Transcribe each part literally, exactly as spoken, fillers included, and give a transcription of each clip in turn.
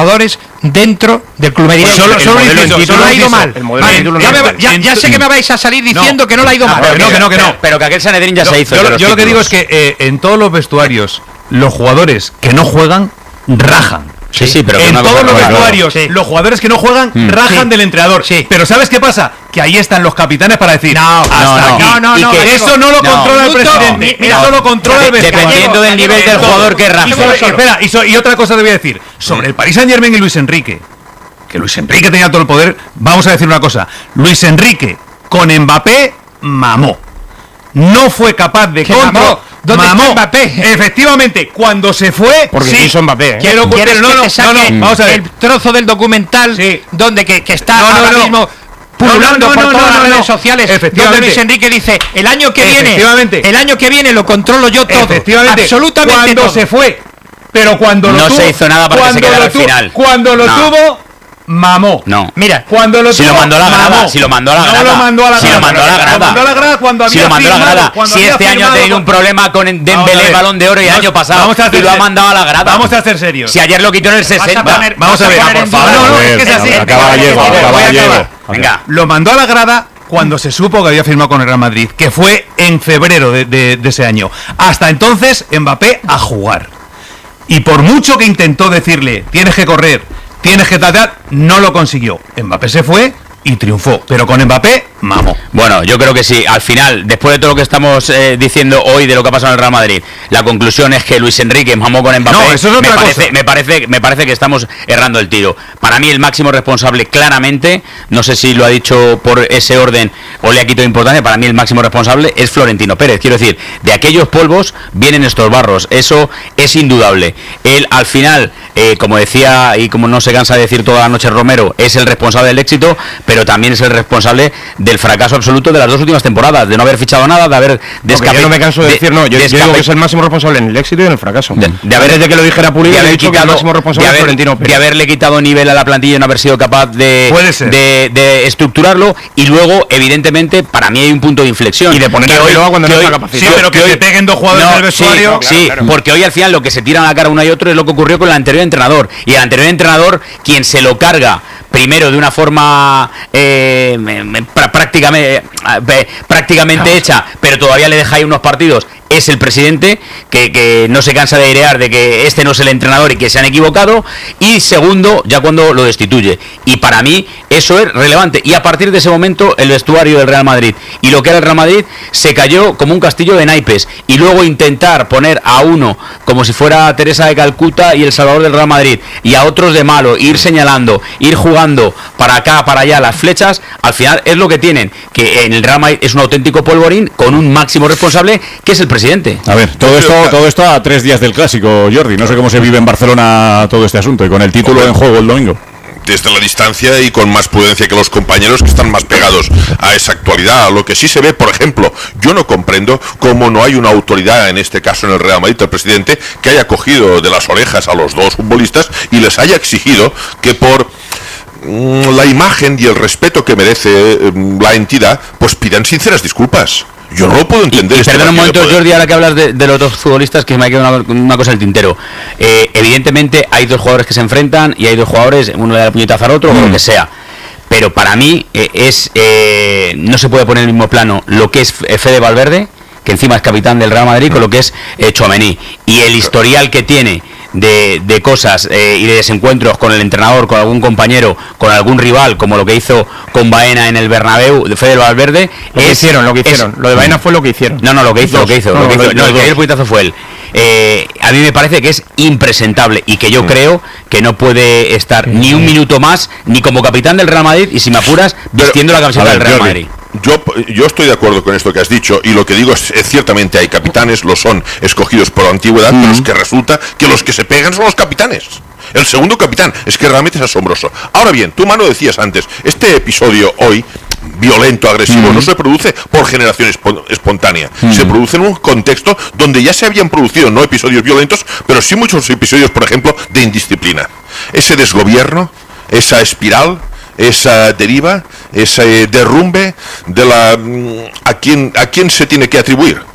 jugadores dentro del club. Me diréis, solo, el solo, modelo título, solo ha ido mal. Vale, ya, me, ya, ya sé que me vais a salir diciendo no, que no la ha ido no, mal. Pero, no, que no, que no. Pero, pero que aquel Sanedrín ya yo, se hizo. Yo, yo, yo títulos. lo que digo es que eh, en todos los vestuarios, los jugadores que no juegan, rajan. Sí, sí, pero en todos los vestuarios, sí. los jugadores que no juegan mm. rajan sí. del entrenador. Sí. Pero ¿sabes qué pasa? Que ahí están los capitanes para decir, no, hasta no, aquí. No, no, y no, que no, eso no lo no, controla el presidente. No, mira, eso lo controla el vestuario. Dependiendo del nivel del jugador que raja. Y, sobre, y, espera, y, so, y otra cosa te voy a decir. Sobre el Paris Saint-Germain y Luis Enrique, que Luis Enrique tenía todo el poder, vamos a decir una cosa. Luis Enrique con Mbappé mamó. No fue capaz de controlar. ¿Dónde mamó. está Mbappé? Efectivamente, cuando se fue, porque sí, quiso Mbappé. ¿eh? Quiero que no, no, te saque no, no, vamos a ver. el trozo del documental sí. donde que, que está no, no, ahora no. mismo pululando no, no, no, por todas no, no, las no. redes sociales, donde Luis Enrique dice el año que viene, el año que viene lo controlo yo todo, efectivamente, absolutamente cuando todo. se fue, pero cuando no lo tuvo, se hizo nada para que se quedara al final. Cuando lo no. tuvo, mamó. No. Mira, cuando lo si tuvo, lo mandó a la grada, mamó. si lo mandó a la grada. No lo mandó a la si grada. lo mandó a la grada. Lo mandó a la grada cuando si había lo mandó a la grada. firmado, Si este año ha tenido un problema con Dembélé, Balón de Oro y el año pasado y lo ha mandado a la grada. Vamos a ser serios. Si ayer lo quitó en el sesenta. Vamos a ver, por favor. No, no, es que es así. Acaba Gallego, acaba Gallego. Venga. Lo mandó a la grada cuando se supo que había firmado con el Real Madrid, que fue en febrero de, de, de ese año. Hasta entonces, Mbappé a jugar. Y por mucho que intentó decirle, tienes que correr, tienes que tratar, no lo consiguió. Mbappé se fue y triunfó, pero con Mbappé, mamó. Bueno, yo creo que sí. Al final, después de todo lo que estamos eh, diciendo hoy de lo que ha pasado en el Real Madrid, la conclusión es que Luis Enrique mamó con Mbappé. No, eso es otra me parece, cosa. Me parece, me parece que estamos errando el tiro. Para mí el máximo responsable, claramente, no sé si lo ha dicho por ese orden o le ha quitado importancia, para mí el máximo responsable es Florentino Pérez. Quiero decir, de aquellos polvos vienen estos barros, eso es indudable. Él, al final, eh, como decía y como no se cansa de decir toda la noche Romero, es el responsable del éxito, pero también es el responsable del fracaso absoluto de las dos últimas temporadas, de no haber fichado nada, de haber descapitado. Yo no me canso de, de decir, no, yo, yo digo que es el máximo responsable en el éxito y en el fracaso. De, de haber, desde que lo dijera Pulido, he dicho quitado, que el máximo responsable de haber, es Florentino Pérez. De haberle quitado nivel a la plantilla y no haber sido capaz de, de, de estructurarlo, y luego, evidentemente, para mí hay un punto de inflexión. Y de poner el reloj cuando no está capacitado. Sí, pero que, que hoy, se peguen dos jugadores no, en el vestuario. Sí, sí, claro, porque hoy al final lo que se tiran a la cara uno y otro es lo que ocurrió con el anterior entrenador. Y el anterior entrenador, quien se lo carga primero de una forma eh, prácticamente, eh, prácticamente claro. hecha, pero todavía le deja ahí unos partidos, es el presidente, que, que no se cansa de airear de que este no es el entrenador y que se han equivocado, y segundo, ya cuando lo destituye. Y para mí eso es relevante. Y a partir de ese momento el vestuario del Real Madrid y lo que era el Real Madrid se cayó como un castillo de naipes. Y luego intentar poner a uno como si fuera Teresa de Calcuta y el salvador del Real Madrid, y a otros de malo, ir señalando, ir jugando para acá, para allá las flechas, al final es lo que tienen, que en el Real Madrid es un auténtico polvorín con un máximo responsable que es el presidente. A ver, todo esto, todo esto a tres días del clásico, Jordi. No sé cómo se vive en Barcelona todo este asunto y con el título en juego el domingo. Desde la distancia y con más prudencia que los compañeros que están más pegados a esa actualidad. Lo que sí se ve, por ejemplo, yo no comprendo cómo no hay una autoridad, en este caso en el Real Madrid, el presidente, que haya cogido de las orejas a los dos futbolistas y les haya exigido que por la imagen y el respeto que merece la entidad, pues pidan sinceras disculpas. Yo no lo puedo entender. Y, y este perdón un momento, poder. Jordi, ahora que hablas de, de los dos futbolistas, que me ha quedado una, una cosa en el tintero. Eh, evidentemente hay dos jugadores que se enfrentan y hay dos jugadores, uno le da el puñetazo al otro, mm. o lo que sea. Pero para mí eh, es eh, no se puede poner en el mismo plano lo que es Fede Valverde, que encima es capitán del Real Madrid, mm. con lo que es eh, Tchouaméni. Y el historial que tiene de, de cosas eh, y de desencuentros con el entrenador, con algún compañero, con algún rival, como lo que hizo con Baena en el Bernabéu, de Fede Valverde. Lo que es, hicieron, lo que hicieron. Es, lo de Baena fue lo que hicieron. No, no, lo que hizo, dos. lo que hizo. No, lo que no, hizo. No, no, el que dio el puñetazo fue él. Eh, a mí me parece que es impresentable y que yo mm. creo que no puede estar mm. ni un minuto más ni como capitán del Real Madrid y, si me apuras, vistiendo Pero, la camiseta ver, del Real Jordi. Madrid. Yo, yo estoy de acuerdo con esto que has dicho, y lo que digo es, es ciertamente hay capitanes, lo son escogidos por antigüedad, mm. pero es que resulta que los que se pegan son los capitanes. El segundo capitán, es que realmente es asombroso. Ahora bien, tú, Manu, decías antes, este episodio hoy, violento, agresivo, mm. no se produce por generación espo- espontánea, mm. se produce en un contexto donde ya se habían producido no episodios violentos, pero sí muchos episodios, por ejemplo, de indisciplina. Ese desgobierno, esa espiral, esa deriva, ese derrumbe de la a quién a quién se tiene que atribuir.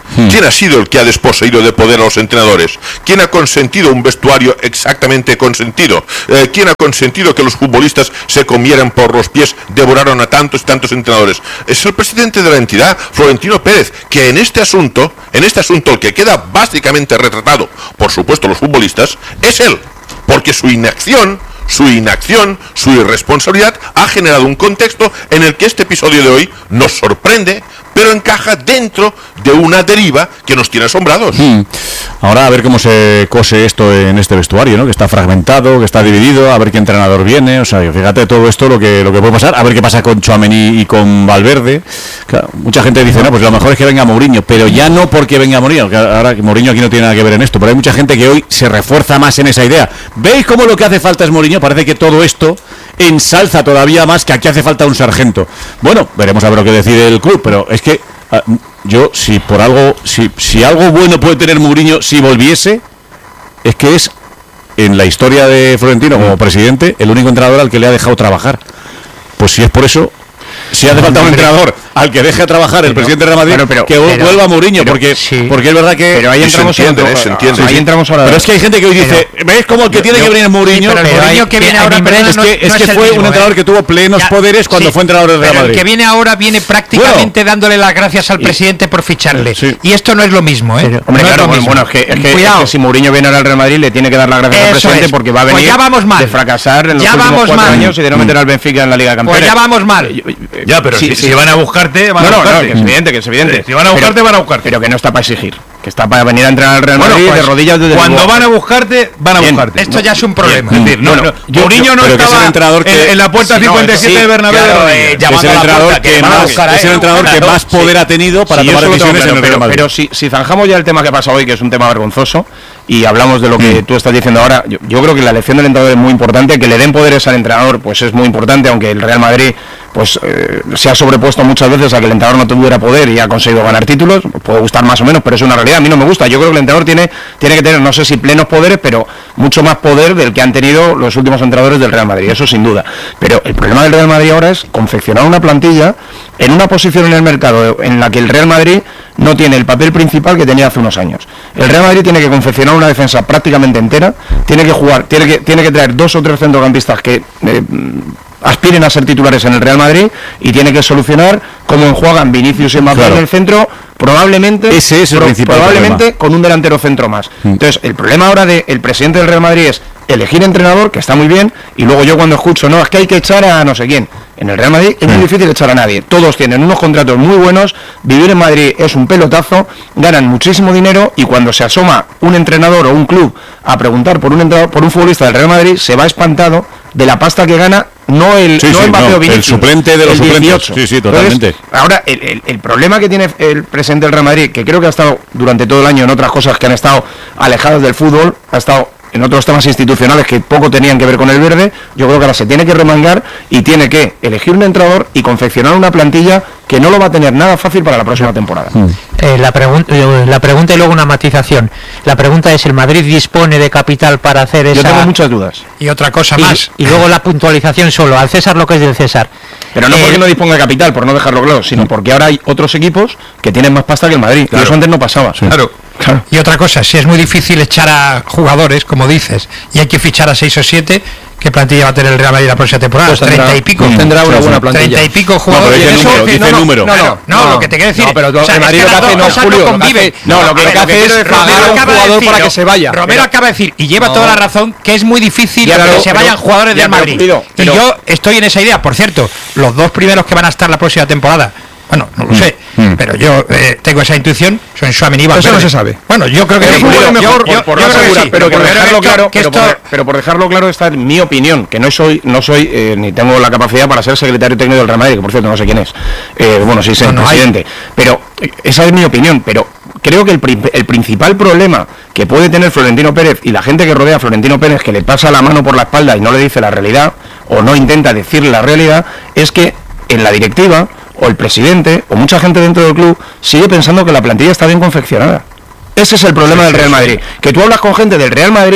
Hmm. ¿Quién ha sido el que ha desposeído de poder a los entrenadores? ¿Quién ha consentido un vestuario exactamente consentido? Eh, ¿Quién ha consentido que los futbolistas se comieran por los pies, devoraron a tantos y tantos entrenadores? Es el presidente de la entidad, Florentino Pérez, que en este asunto, en este asunto el que queda básicamente retratado, por supuesto los futbolistas, es él, porque su inacción Su inacción, su irresponsabilidad ha generado un contexto en el que este episodio de hoy nos sorprende, pero encaja dentro de una deriva que nos tiene asombrados. Hmm. Ahora a ver cómo se cose esto en este vestuario, ¿no? Que está fragmentado, que está dividido, a ver qué entrenador viene, o sea, fíjate todo esto lo que lo que puede pasar, a ver qué pasa con Tchouaméni y con Valverde. Claro, mucha gente dice, no, pues lo mejor es que venga Mourinho, pero ya no porque venga Mourinho, que ahora Mourinho aquí no tiene nada que ver en esto, pero hay mucha gente que hoy se refuerza más en esa idea. ¿Veis cómo lo que hace falta es Mourinho? Parece que todo esto ensalza todavía más que aquí hace falta un sargento. Bueno, veremos a ver lo que decide el club, pero es que uh, yo, si por algo, si, si algo bueno puede tener Mourinho si volviese, es que es en la historia de Florentino como presidente el único entrenador al que le ha dejado trabajar. Pues si es por eso, si hace falta un entrenador al que deje trabajar el pero, presidente de Real Madrid, pero, pero, que pero, vuelva a Mourinho, pero, porque, sí. porque es verdad que... Pero ahí entramos entiende, a otro, entiende, ahí sí. entramos ahora. Pero es que hay gente que hoy dice, ¿ves cómo el que yo, tiene yo, que venir Mourinho? Sí, pero el Mourinho que viene ahora es que, es que fue un entrenador que tuvo plenos poderes cuando fue entrenador del Real Madrid. El que viene ahora viene prácticamente dándole las gracias al presidente por ficharle. Y esto no es lo mismo, ¿eh? Hombre, claro, bueno, es que si Mourinho viene ahora al Real Madrid le tiene que dar las gracias al presidente porque va a venir de fracasar en los últimos cuatro años y de no meter al Benfica en la Liga de Campeones. Pues ya vamos mal. Ya, pero si van a buscarte, van a buscarte. Que es evidente, que es evidente. Si van a buscarte, pero, van a buscarte. Pero que no está para exigir. Que está para venir a entrar al Real Madrid bueno, pues, de rodillas desde cuando el van a buscarte, van a bien, buscarte. Esto no, ya es un problema. Bien, es decir, no, no, no, Mourinho no estaba el entrenador que, en, en la puerta sí, cincuenta y siete no, de Bernabéu. Claro, eh, es el entrenador que, que, más, es el entrenador que más poder ha tenido para tomar decisiones en el Real Madrid. Pero si zanjamos ya el tema que ha pasado hoy, que es un tema vergonzoso, y hablamos de lo que tú estás diciendo ahora, yo, yo creo que la elección del entrenador es muy importante, que le den poderes al entrenador pues es muy importante, aunque el Real Madrid pues eh, se ha sobrepuesto muchas veces a que el entrenador no tuviera poder y ha conseguido ganar títulos, puede gustar más o menos, pero es una realidad, a mí no me gusta. Yo creo que el entrenador tiene, tiene que tener, no sé si plenos poderes, pero mucho más poder del que han tenido los últimos entrenadores del Real Madrid, eso sin duda. Pero el problema del Real Madrid ahora es confeccionar una plantilla en una posición en el mercado en la que el Real Madrid no tiene el papel principal que tenía hace unos años. El Real Madrid tiene que confeccionar una defensa prácticamente entera, tiene que jugar, tiene que, tiene que traer dos o tres centrocampistas que eh, aspiren a ser titulares en el Real Madrid y tiene que solucionar cómo juegan Vinicius y Mbappé claro. en el centro, probablemente, Ese es el pro, principal probablemente problema. con un delantero centro más. Mm. Entonces, el problema ahora del presidente del Real Madrid es elegir entrenador, que está muy bien, y luego yo cuando escucho, no, es que hay que echar a no sé quién. En el Real Madrid es muy difícil echar a nadie. Todos tienen unos contratos muy buenos, vivir en Madrid es un pelotazo, ganan muchísimo dinero y cuando se asoma un entrenador o un club a preguntar por un entrenador, por un futbolista del Real Madrid, se va espantado de la pasta que gana, no el sí, no sí, Mbappé no, o Vinicius, el suplente de los suplentes. Sí, sí, totalmente. Entonces, ahora, el, el, el problema que tiene el presidente del Real Madrid, que creo que ha estado durante todo el año en otras cosas que han estado alejadas del fútbol, ha estado en otros temas institucionales que poco tenían que ver con el verde, yo creo que ahora se tiene que remangar y tiene que elegir un entrenador y confeccionar una plantilla que no lo va a tener nada fácil para la próxima temporada. Mm. Eh, la, pregun- la pregunta y luego una matización. La pregunta es, ¿el Madrid dispone de capital para hacer esa...? Yo tengo muchas dudas. Y otra cosa y, más. Y luego la puntualización solo, al César lo que es del César. Pero no eh, porque no disponga de capital, por no dejarlo claro, sino porque ahora hay otros equipos que tienen más pasta que el Madrid. Claro. Y eso antes no pasaba. Sí. Claro. Claro. Y otra cosa, si es muy difícil echar a jugadores, como dices, y hay que fichar a seis o siete, ¿qué plantilla va a tener el Real Madrid la próxima temporada? Pues tendrá, treinta y pico. Mm, tendrá una buena plantilla. Treinta y pico jugadores. No, eso, número, dice no, número. No, no, no, no, no, lo que te quiero decir. No, pero o sea, el Madrid lo que hace no, Julio, no convive. No, lo que, lo que hace es pagar a un jugador para que se vaya. Romero pero, acaba de decir, y lleva no. toda la razón, que es muy difícil ya, que pero, se pero, vayan jugadores ya, del Madrid. Pero, pero, y yo estoy en esa idea. Por cierto, los dos primeros que van a estar la próxima temporada, bueno, no lo mm, sé, mm. pero yo eh, tengo esa intuición, son Tchouaméni y Valverde. Eso no se sabe. Bueno, yo creo que es mejor, yo, yo, por, yo creo que sí, pero por dejarlo claro, pero, esto... por, pero por dejarlo claro está en mi opinión, que no soy, no soy eh, ni tengo la capacidad para ser secretario técnico del Real Madrid, que por cierto no sé quién es. Eh, bueno, sí sé, no, no presidente. Hay. Pero eh, esa es mi opinión, pero creo que el, el principal problema que puede tener Florentino Pérez y la gente que rodea a Florentino Pérez, que le pasa la mano por la espalda y no le dice la realidad, o no intenta decirle la realidad, es que en la directiva o el presidente, o mucha gente dentro del club, sigue pensando que la plantilla está bien confeccionada. Ese es el problema sí, del Real Madrid. Que tú hablas con gente del Real Madrid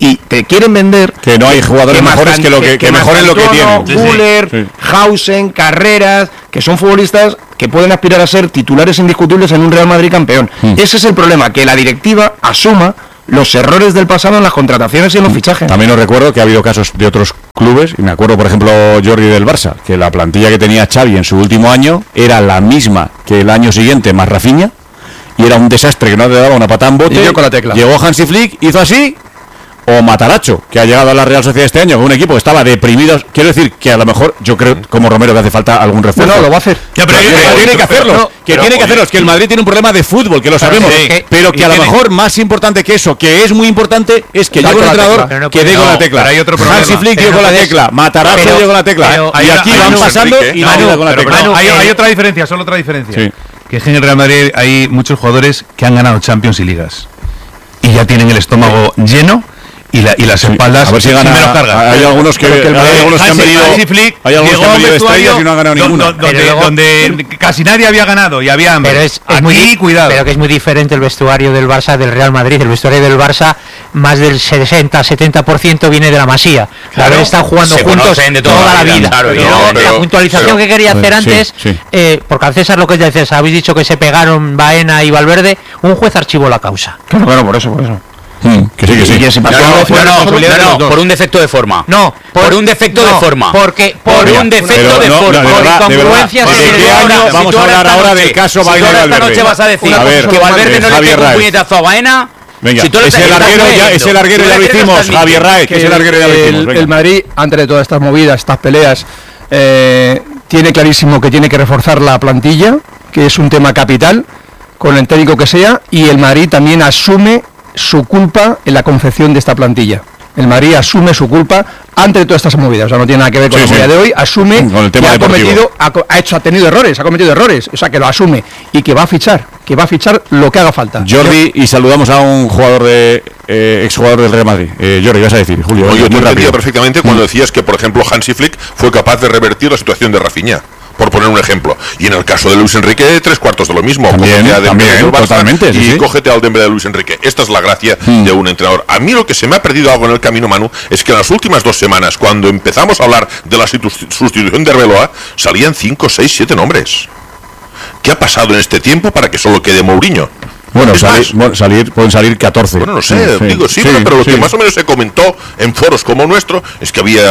y te quieren vender que no hay jugadores mejores que lo que, que, que mejoren lo que tienen. Müller, sí, sí. Hausen, Carreras, que son futbolistas que pueden aspirar a ser titulares indiscutibles en un Real Madrid campeón. Mm. Ese es el problema, que la directiva asuma los errores del pasado en las contrataciones y en los fichajes. También os recuerdo que ha habido casos de otros clubes, y me acuerdo por ejemplo Jordi del Barça, que la plantilla que tenía Xavi en su último año era la misma que el año siguiente más Rafinha, y era un desastre que no le daba una patada en bote. Y yo con la tecla. Llegó Hansi Flick, hizo así. O Mataracho, que ha llegado a la Real Sociedad este año con un equipo que estaba deprimido. Quiero decir que a lo mejor, yo creo, como Romero, que hace falta algún refuerzo. No, no, lo va a hacer. Ya, pero, pero, pero tiene que hacerlo. No, que tiene que hacerlo. Es que el Madrid tiene un problema de fútbol, que lo sabemos. Sí, que, pero que a lo mejor más importante que eso, que es muy importante, es que llegue un entrenador no que dé con la tecla. Hay otro problema. Hansi Flick dio con la tecla. Mataracho dio con la tecla. Y aquí van pasando y nadie da con la tecla. Hay otra diferencia, solo otra diferencia. Que es que en el Real Madrid hay muchos jugadores que han ganado Champions y Ligas. Y ya tienen el estómago lleno. Y, la, y las espaldas, sí, a ver si gana, me los carga. Hay algunos que, que, hay algunos que han venido, hay algunos que han venido estrellas y no han ganado ninguna. Donde, luego, donde casi nadie había ganado y había hambre. Pero es, es Aquí, muy, cuidado. Pero que es muy diferente el vestuario del Barça del Real Madrid. El vestuario del Barça, más del sesenta a setenta por ciento viene de la Masía. Claro, haber estado jugando juntos de toda, toda la vida. vida. Claro, pero, no, pero, la puntualización pero, que quería hacer antes, sí, sí. Eh, porque al César lo que ya dices, habéis dicho que se pegaron Baena y Valverde, un juez archivó la causa. Claro, claro, por eso, por eso. Mm, que sí, que sí. No, no, no, no, no, por un defecto de forma. No, por, por un defecto no, de forma. Porque por mira, un defecto de no, forma. No, de verdad, por incongruencias. Vamos a hablar ahora del caso Baena y Valverde. Esta noche vas a decir a ver, que Valverde no le pega un puñetazo a Baena. Venga, si ese larguero ya, ese larguero ya lo hicimos, Javier Raez, que ese larguero ya lo hicimos. El Madrid, antes de todas estas movidas, estas peleas, eh, tiene clarísimo que tiene que reforzar la plantilla, que es un tema capital, con el técnico que sea, y el Madrid también asume su culpa en la confección de esta plantilla. El Madrid asume su culpa ante de todas estas movidas, o sea, no tiene nada que ver con sí, la movida sí. de hoy, asume con el tema que ha deportivo. cometido, ha, ha hecho, ha tenido errores, ha cometido errores, o sea, que lo asume y que va a fichar, que va a fichar lo que haga falta. Jordi, y saludamos a un jugador de eh, exjugador del Real Madrid. Eh, Jordi, vas a decir, Julio. Oye, yo te entendía perfectamente cuando mm. decías que, por ejemplo, Hansi Flick fue capaz de revertir la situación de Rafinha, por poner un ejemplo. Y en el caso de Luis Enrique, tres cuartos de lo mismo. También, cógete a también, del Barça totalmente. Y sí, sí. cógete al Dembélé de Luis Enrique. Esta es la gracia mm. de un entrenador. A mí lo que se me ha perdido algo en el camino, Manu, es que en las últimas dos semanas, cuando empezamos a hablar de la sustitución de Arbeloa, salían cinco, seis, siete nombres. ¿Qué ha pasado en este tiempo para que solo quede Mourinho? Bueno, salir, bueno salir, pueden salir catorce. Bueno, no sé, sí, digo, sí, sí, pero, pero lo sí. que más o menos se comentó en foros como nuestro es que había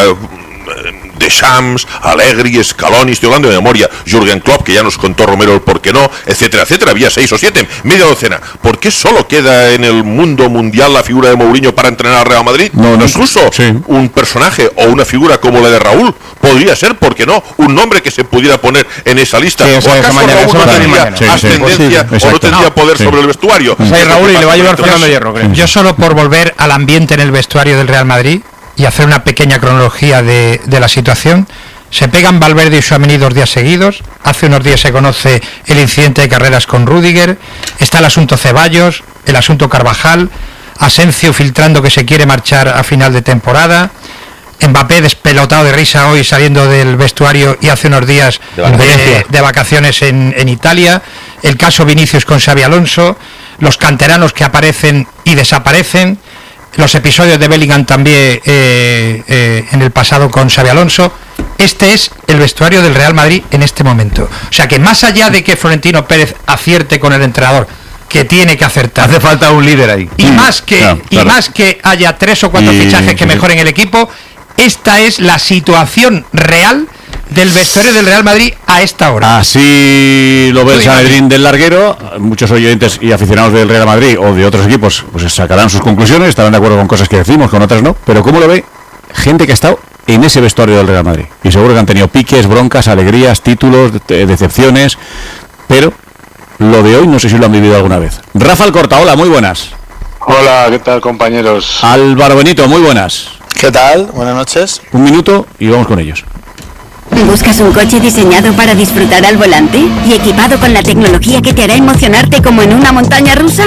Deschamps, Allegri, Scaloni, estoy hablando de memoria, Jürgen Klopp, que ya nos contó Romero el por qué no, etcétera, etcétera, había seis o siete, media docena. ¿Por qué solo queda en el mundo mundial la figura de Mourinho para entrenar al Real Madrid? No, no, Incluso sí. un personaje o una figura como la de Raúl podría ser, ¿por qué no? Un nombre que se pudiera poner en esa lista. Sí, ¿O acaso mañana, Raúl no tendría sí, ascendencia sí, o no tendría no, poder sí. sobre el vestuario? O sea, Raúl y le va a llevar Fernando Hierro, creo. Yo solo por volver al ambiente en el vestuario del Real Madrid y hacer una pequeña cronología de, de la situación. Se pegan Valverde y Tchouaméni dos días seguidos. Hace unos días se conoce el incidente de Carreras con Rüdiger. Está el asunto Ceballos, el asunto Carvajal, Asensio filtrando que se quiere marchar a final de temporada, Mbappé despelotado de risa hoy saliendo del vestuario y hace unos días de vacaciones, de, de vacaciones en, en Italia, el caso Vinicius con Xabi Alonso, los canteranos que aparecen y desaparecen, los episodios de Bellingham también eh, eh, en el pasado con Xabi Alonso. Este es el vestuario del Real Madrid en este momento. O sea que más allá de que Florentino Pérez acierte con el entrenador, que tiene que acertar, hace falta un líder ahí. Y más que, claro, claro. y más que haya tres o cuatro y, fichajes que sí, mejoren el equipo, esta es la situación real del vestuario del Real Madrid a esta hora. Así lo ve el Sanedrín del larguero. Muchos oyentes y aficionados del Real Madrid o de otros equipos pues sacarán sus conclusiones, estarán de acuerdo con cosas que decimos, con otras no. Pero ¿cómo lo ve gente que ha estado en ese vestuario del Real Madrid? Y seguro que han tenido piques, broncas, alegrías, títulos, de- decepciones, pero lo de hoy no sé si lo han vivido alguna vez. Rafa Alcorta, hola, muy buenas. Hola, ¿qué tal, compañeros? Álvaro Benito, muy buenas. ¿Qué tal? Buenas noches. Un minuto y vamos con ellos. ¿Buscas un coche diseñado para disfrutar al volante y equipado con la tecnología que te hará emocionarte como en una montaña rusa?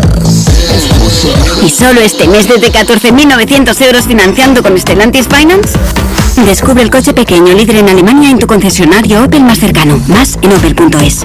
¿Y solo este mes desde catorce mil novecientos euros financiando con Stellantis Finance? Descubre el coche pequeño líder en Alemania en tu concesionario Opel más cercano. Más en opel punto es.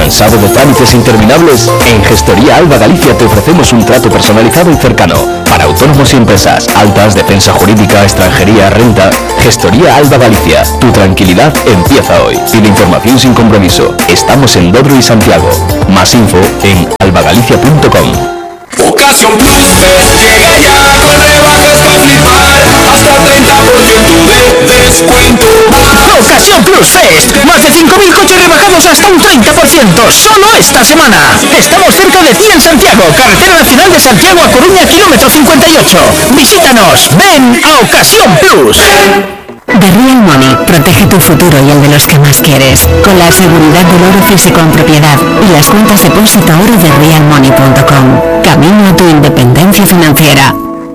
¿Cansado de trámites interminables? En Gestoría Alba Galicia te ofrecemos un trato personalizado y cercano. Para autónomos y empresas, altas, defensa jurídica, extranjería, renta. Gestoría Alba Galicia. Tu tranquilidad empieza hoy. Pide información sin compromiso. Estamos en Lodro y Santiago. Más info en albagalicia punto com. Ocasión Plus Fest llega ya con rebajas para flipar, hasta treinta por ciento de descuento. Ocasión Plus Fest, más de cinco mil coches rebajados hasta un treinta por ciento, solo esta semana. Estamos cerca de ti en Santiago, Carretera Nacional de Santiago a Coruña, kilómetro cincuenta y ocho. Visítanos, ven a Ocasión Plus. The Real Money protege tu futuro y el de los que más quieres, con la seguridad del oro físico en propiedad y las cuentas depósito oro de real money punto com. Camino a tu independencia financiera.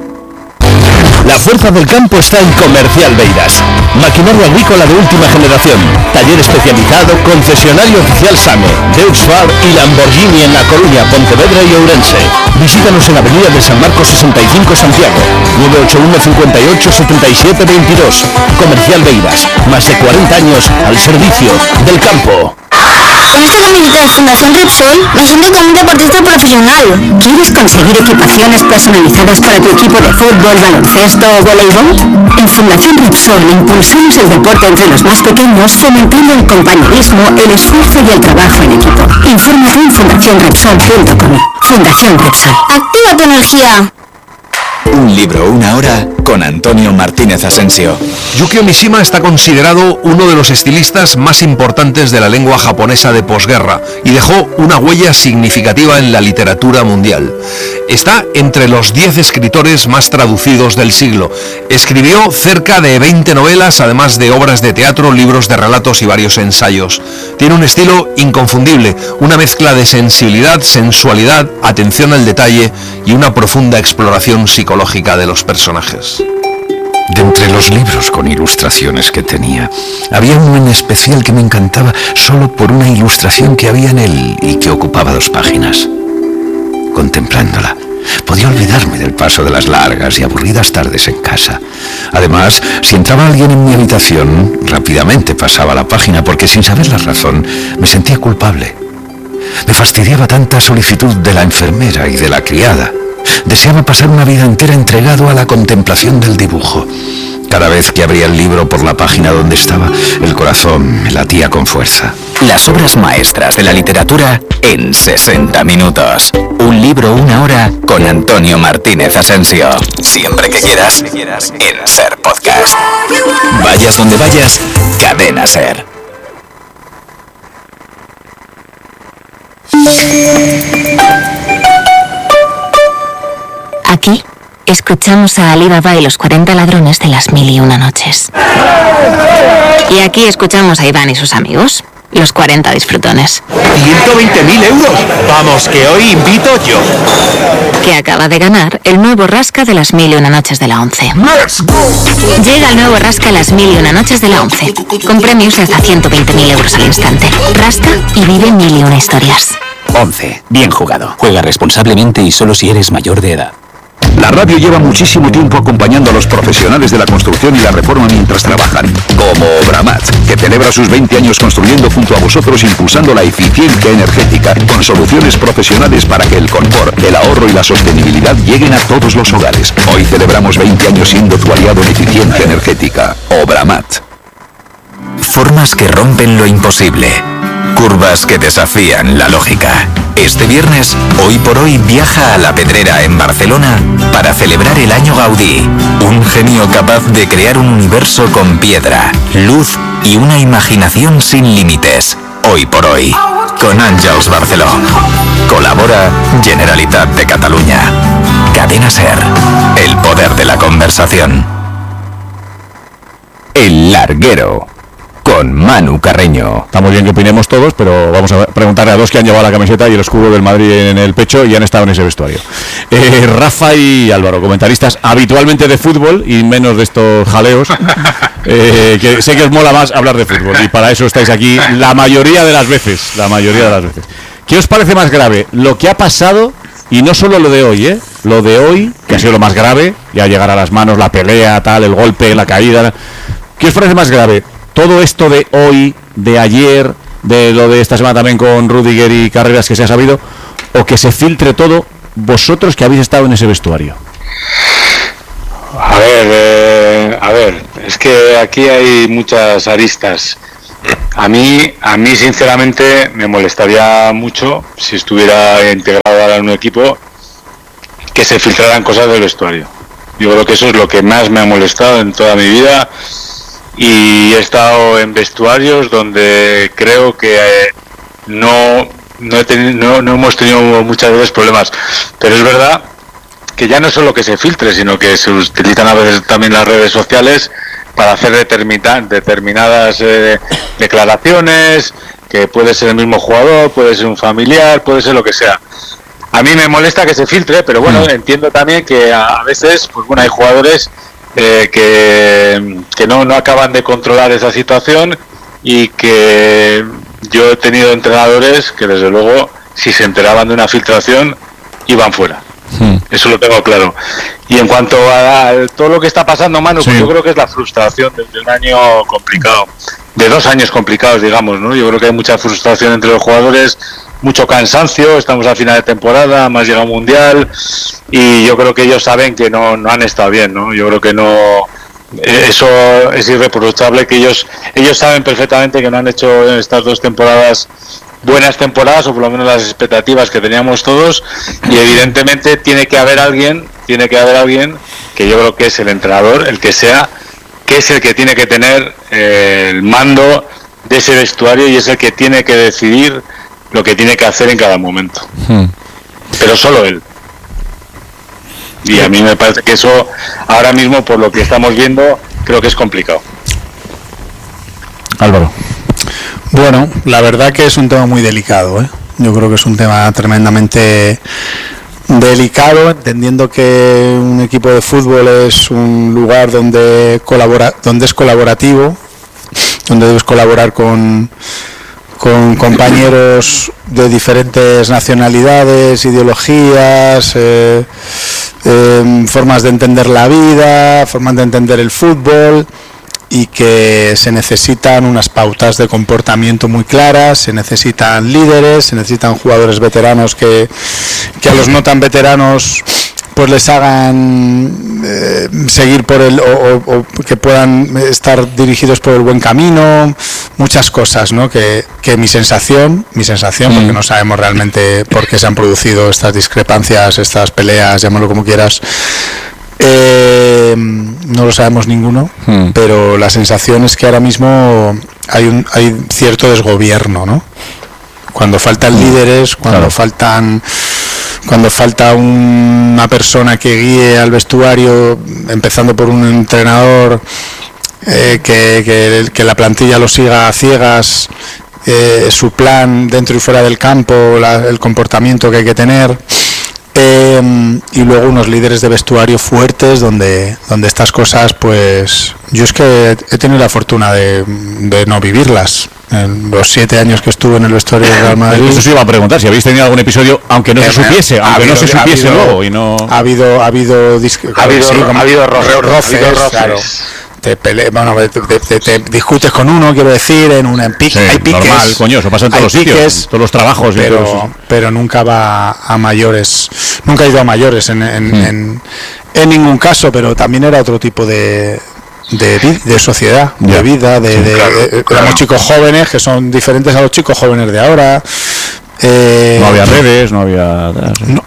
La fuerza del campo está en Comercial Beiras. Maquinaria agrícola de última generación. Taller especializado, concesionario oficial SAME, Deutz-Fahr y Lamborghini en La Coruña, Pontevedra y Ourense. Visítanos en Avenida de San Marcos sesenta y cinco, Santiago. nueve ocho uno, cinco ocho, siete siete dos dos. Comercial Beiras. Más de cuarenta años al servicio del campo. Con esta camiseta de Fundación Repsol me siento como un deportista profesional. ¿Quieres conseguir equipaciones personalizadas para tu equipo de fútbol, baloncesto o voleibol? En Fundación Repsol impulsamos el deporte entre los más pequeños, fomentando el compañerismo, el esfuerzo y el trabajo en equipo. Infórmate en fundación repsol punto com. Fundación Repsol. ¡Activa tu energía! Un libro, una hora, con Antonio Martínez Asensio. Yukio Mishima está considerado uno de los estilistas más importantes de la lengua japonesa de posguerra y dejó una huella significativa en la literatura mundial. Está entre los diez escritores más traducidos del siglo. Escribió cerca de veinte novelas, además de obras de teatro, libros de relatos y varios ensayos. Tiene un estilo inconfundible, una mezcla de sensibilidad, sensualidad, atención al detalle y una profunda exploración psicológica de los personajes. De entre los libros con ilustraciones que tenía, había uno en especial que me encantaba solo por una ilustración que había en él y que ocupaba dos páginas. Contemplándola, podía olvidarme del paso de las largas y aburridas tardes en casa. Además, si entraba alguien en mi habitación, rápidamente pasaba la página porque sin saber la razón me sentía culpable. Me fastidiaba tanta solicitud de la enfermera y de la criada. Deseaba pasar una vida entera entregado a la contemplación del dibujo. Cada vez que abría el libro por la página donde estaba, el corazón me latía con fuerza. Las obras maestras de la literatura en sesenta minutos. Un libro, una hora, con Antonio Martínez Asensio. Siempre que quieras, en Ser Podcast. Vayas donde vayas, Cadena Ser. Aquí escuchamos a Ali Baba y los cuarenta ladrones de las mil y una noches. Y aquí escuchamos a Iván y sus amigos, los cuarenta disfrutones. ciento veinte mil euros. Vamos, que hoy invito yo. Que acaba de ganar el nuevo Rasca de las mil y una noches de la once. Llega el nuevo Rasca las mil y una noches de la once, con premios de hasta ciento veinte mil euros al instante. Rasca y vive mil y una historias. once. Bien jugado. Juega responsablemente y solo si eres mayor de edad. La radio lleva muchísimo tiempo acompañando a los profesionales de la construcción y la reforma mientras trabajan, como Obramat, que celebra sus veinte años construyendo junto a vosotros, impulsando la eficiencia energética, con soluciones profesionales para que el confort, el ahorro y la sostenibilidad lleguen a todos los hogares. Hoy celebramos veinte años siendo tu aliado en eficiencia energética. Obramat. Formas que rompen lo imposible. Curvas que desafían la lógica. Este viernes, Hoy por Hoy viaja a La Pedrera en Barcelona para celebrar el año Gaudí. Un genio capaz de crear un universo con piedra, luz y una imaginación sin límites. Hoy por Hoy, con Àngels Barceló. Colabora Generalitat de Cataluña. Cadena Ser, el poder de la conversación. El Larguero, con Manu Carreño. Está muy bien que opinemos todos, pero vamos a preguntarle a dos que han llevado la camiseta y el escudo del Madrid en el pecho y han estado en ese vestuario. Eh, Rafa y Álvaro, comentaristas habitualmente de fútbol y menos de estos jaleos, eh, que sé que os mola más hablar de fútbol y para eso estáis aquí la mayoría de las veces, la mayoría de las veces. ¿Qué os parece más grave? Lo que ha pasado, y no solo lo de hoy, ¿eh? Lo de hoy, que ha sido lo más grave, ya llegar a las manos, la pelea, tal, el golpe, la caída. ¿Qué os parece más grave? Todo esto de hoy, de ayer, de lo de esta semana también con Rudiger y Carreras que se ha sabido, o que se filtre todo, vosotros que habéis estado en ese vestuario? A ver, eh, a ver, es que aquí hay muchas aristas. A mí, a mí sinceramente me molestaría mucho si estuviera integrado ahora en un equipo que se filtraran cosas del vestuario. Yo creo que eso es lo que más me ha molestado en toda mi vida, y he estado en vestuarios donde creo que eh, no, no, he tenido, no, no hemos tenido muchas veces problemas, pero es verdad que ya no es solo que se filtre, sino que se utilizan a veces también las redes sociales para hacer determina, determinadas eh, declaraciones, que puede ser el mismo jugador, puede ser un familiar, puede ser lo que sea. A mí me molesta que se filtre, pero bueno, entiendo también que a, a veces, pues bueno, hay jugadores eh, que, que no, no acaban de controlar esa situación, y que yo he tenido entrenadores que desde luego, si se enteraban de una filtración, iban fuera. Hmm. Eso lo tengo claro. Y en cuanto a, a todo lo que está pasando, Manu, sí, pues yo creo que es la frustración de, de un año complicado, de dos años complicados, digamos, ¿no? Yo creo que hay mucha frustración entre los jugadores, mucho cansancio, estamos a final de temporada, más llega un mundial, y yo creo que ellos saben que no, no han estado bien, ¿no? Yo creo que no, eso es irreprochable, que ellos ellos saben perfectamente que no han hecho en estas dos temporadas buenas temporadas, o por lo menos las expectativas que teníamos todos, y evidentemente tiene que haber alguien, tiene que haber alguien que yo creo que es el entrenador, el que sea, que es el que tiene que tener eh, el mando de ese vestuario, y es el que tiene que decidir lo que tiene que hacer en cada momento. Hmm. Pero solo él. Y a mí me parece que eso, ahora mismo, por lo que estamos viendo, creo que es complicado. Álvaro. Bueno, la verdad que es un tema muy delicado, ¿eh? Yo creo que es un tema tremendamente delicado, entendiendo que un equipo de fútbol es un lugar donde colabora, donde es colaborativo, donde debes colaborar con con compañeros de diferentes nacionalidades, ideologías, eh, eh, formas de entender la vida, formas de entender el fútbol, y que se necesitan unas pautas de comportamiento muy claras, se necesitan líderes, se necesitan jugadores veteranos que, que a los no tan veteranos pues les hagan eh, seguir por el, o, o, o que puedan estar dirigidos por el buen camino, muchas cosas, ¿no? Que, que mi sensación, mi sensación, mm. porque no sabemos realmente por qué se han producido estas discrepancias, estas peleas, llámalo como quieras, eh, no lo sabemos ninguno, mm. pero la sensación es que ahora mismo hay un hay cierto desgobierno, ¿no? Cuando faltan líderes, cuando claro. faltan cuando falta un, una persona que guíe al vestuario, empezando por un entrenador eh, que, que, que la plantilla lo siga a ciegas, eh, su plan dentro y fuera del campo, la, el comportamiento que hay que tener, eh, y luego unos líderes de vestuario fuertes donde, donde estas cosas, pues yo es que he tenido la fortuna de, de no vivirlas. En los siete años que estuve en el vestuario del Real Madrid. Eso se iba a preguntar, si habéis tenido algún episodio, aunque no eh, se supiese, aunque habido, no se supiese habido, luego y no... Ha habido, ha habido, disc- ha habido, sí, ha habido roces, roces, ha habido roces. Claro. Te, pele- bueno, te, te, te, te discutes con uno, quiero decir, en un pique, sí, hay piques. Normal, coño, eso pasa en todos los sitios, piques, todos los trabajos. Pero, y todos... pero nunca va a mayores, nunca ha ido a mayores en, en, hmm. en, en ningún caso, pero también era otro tipo de... De, de sociedad, yeah. de vida, de, de, claro, de, de claro. éramos chicos jóvenes que son diferentes a los chicos jóvenes de ahora. Eh, no había redes, no había... No.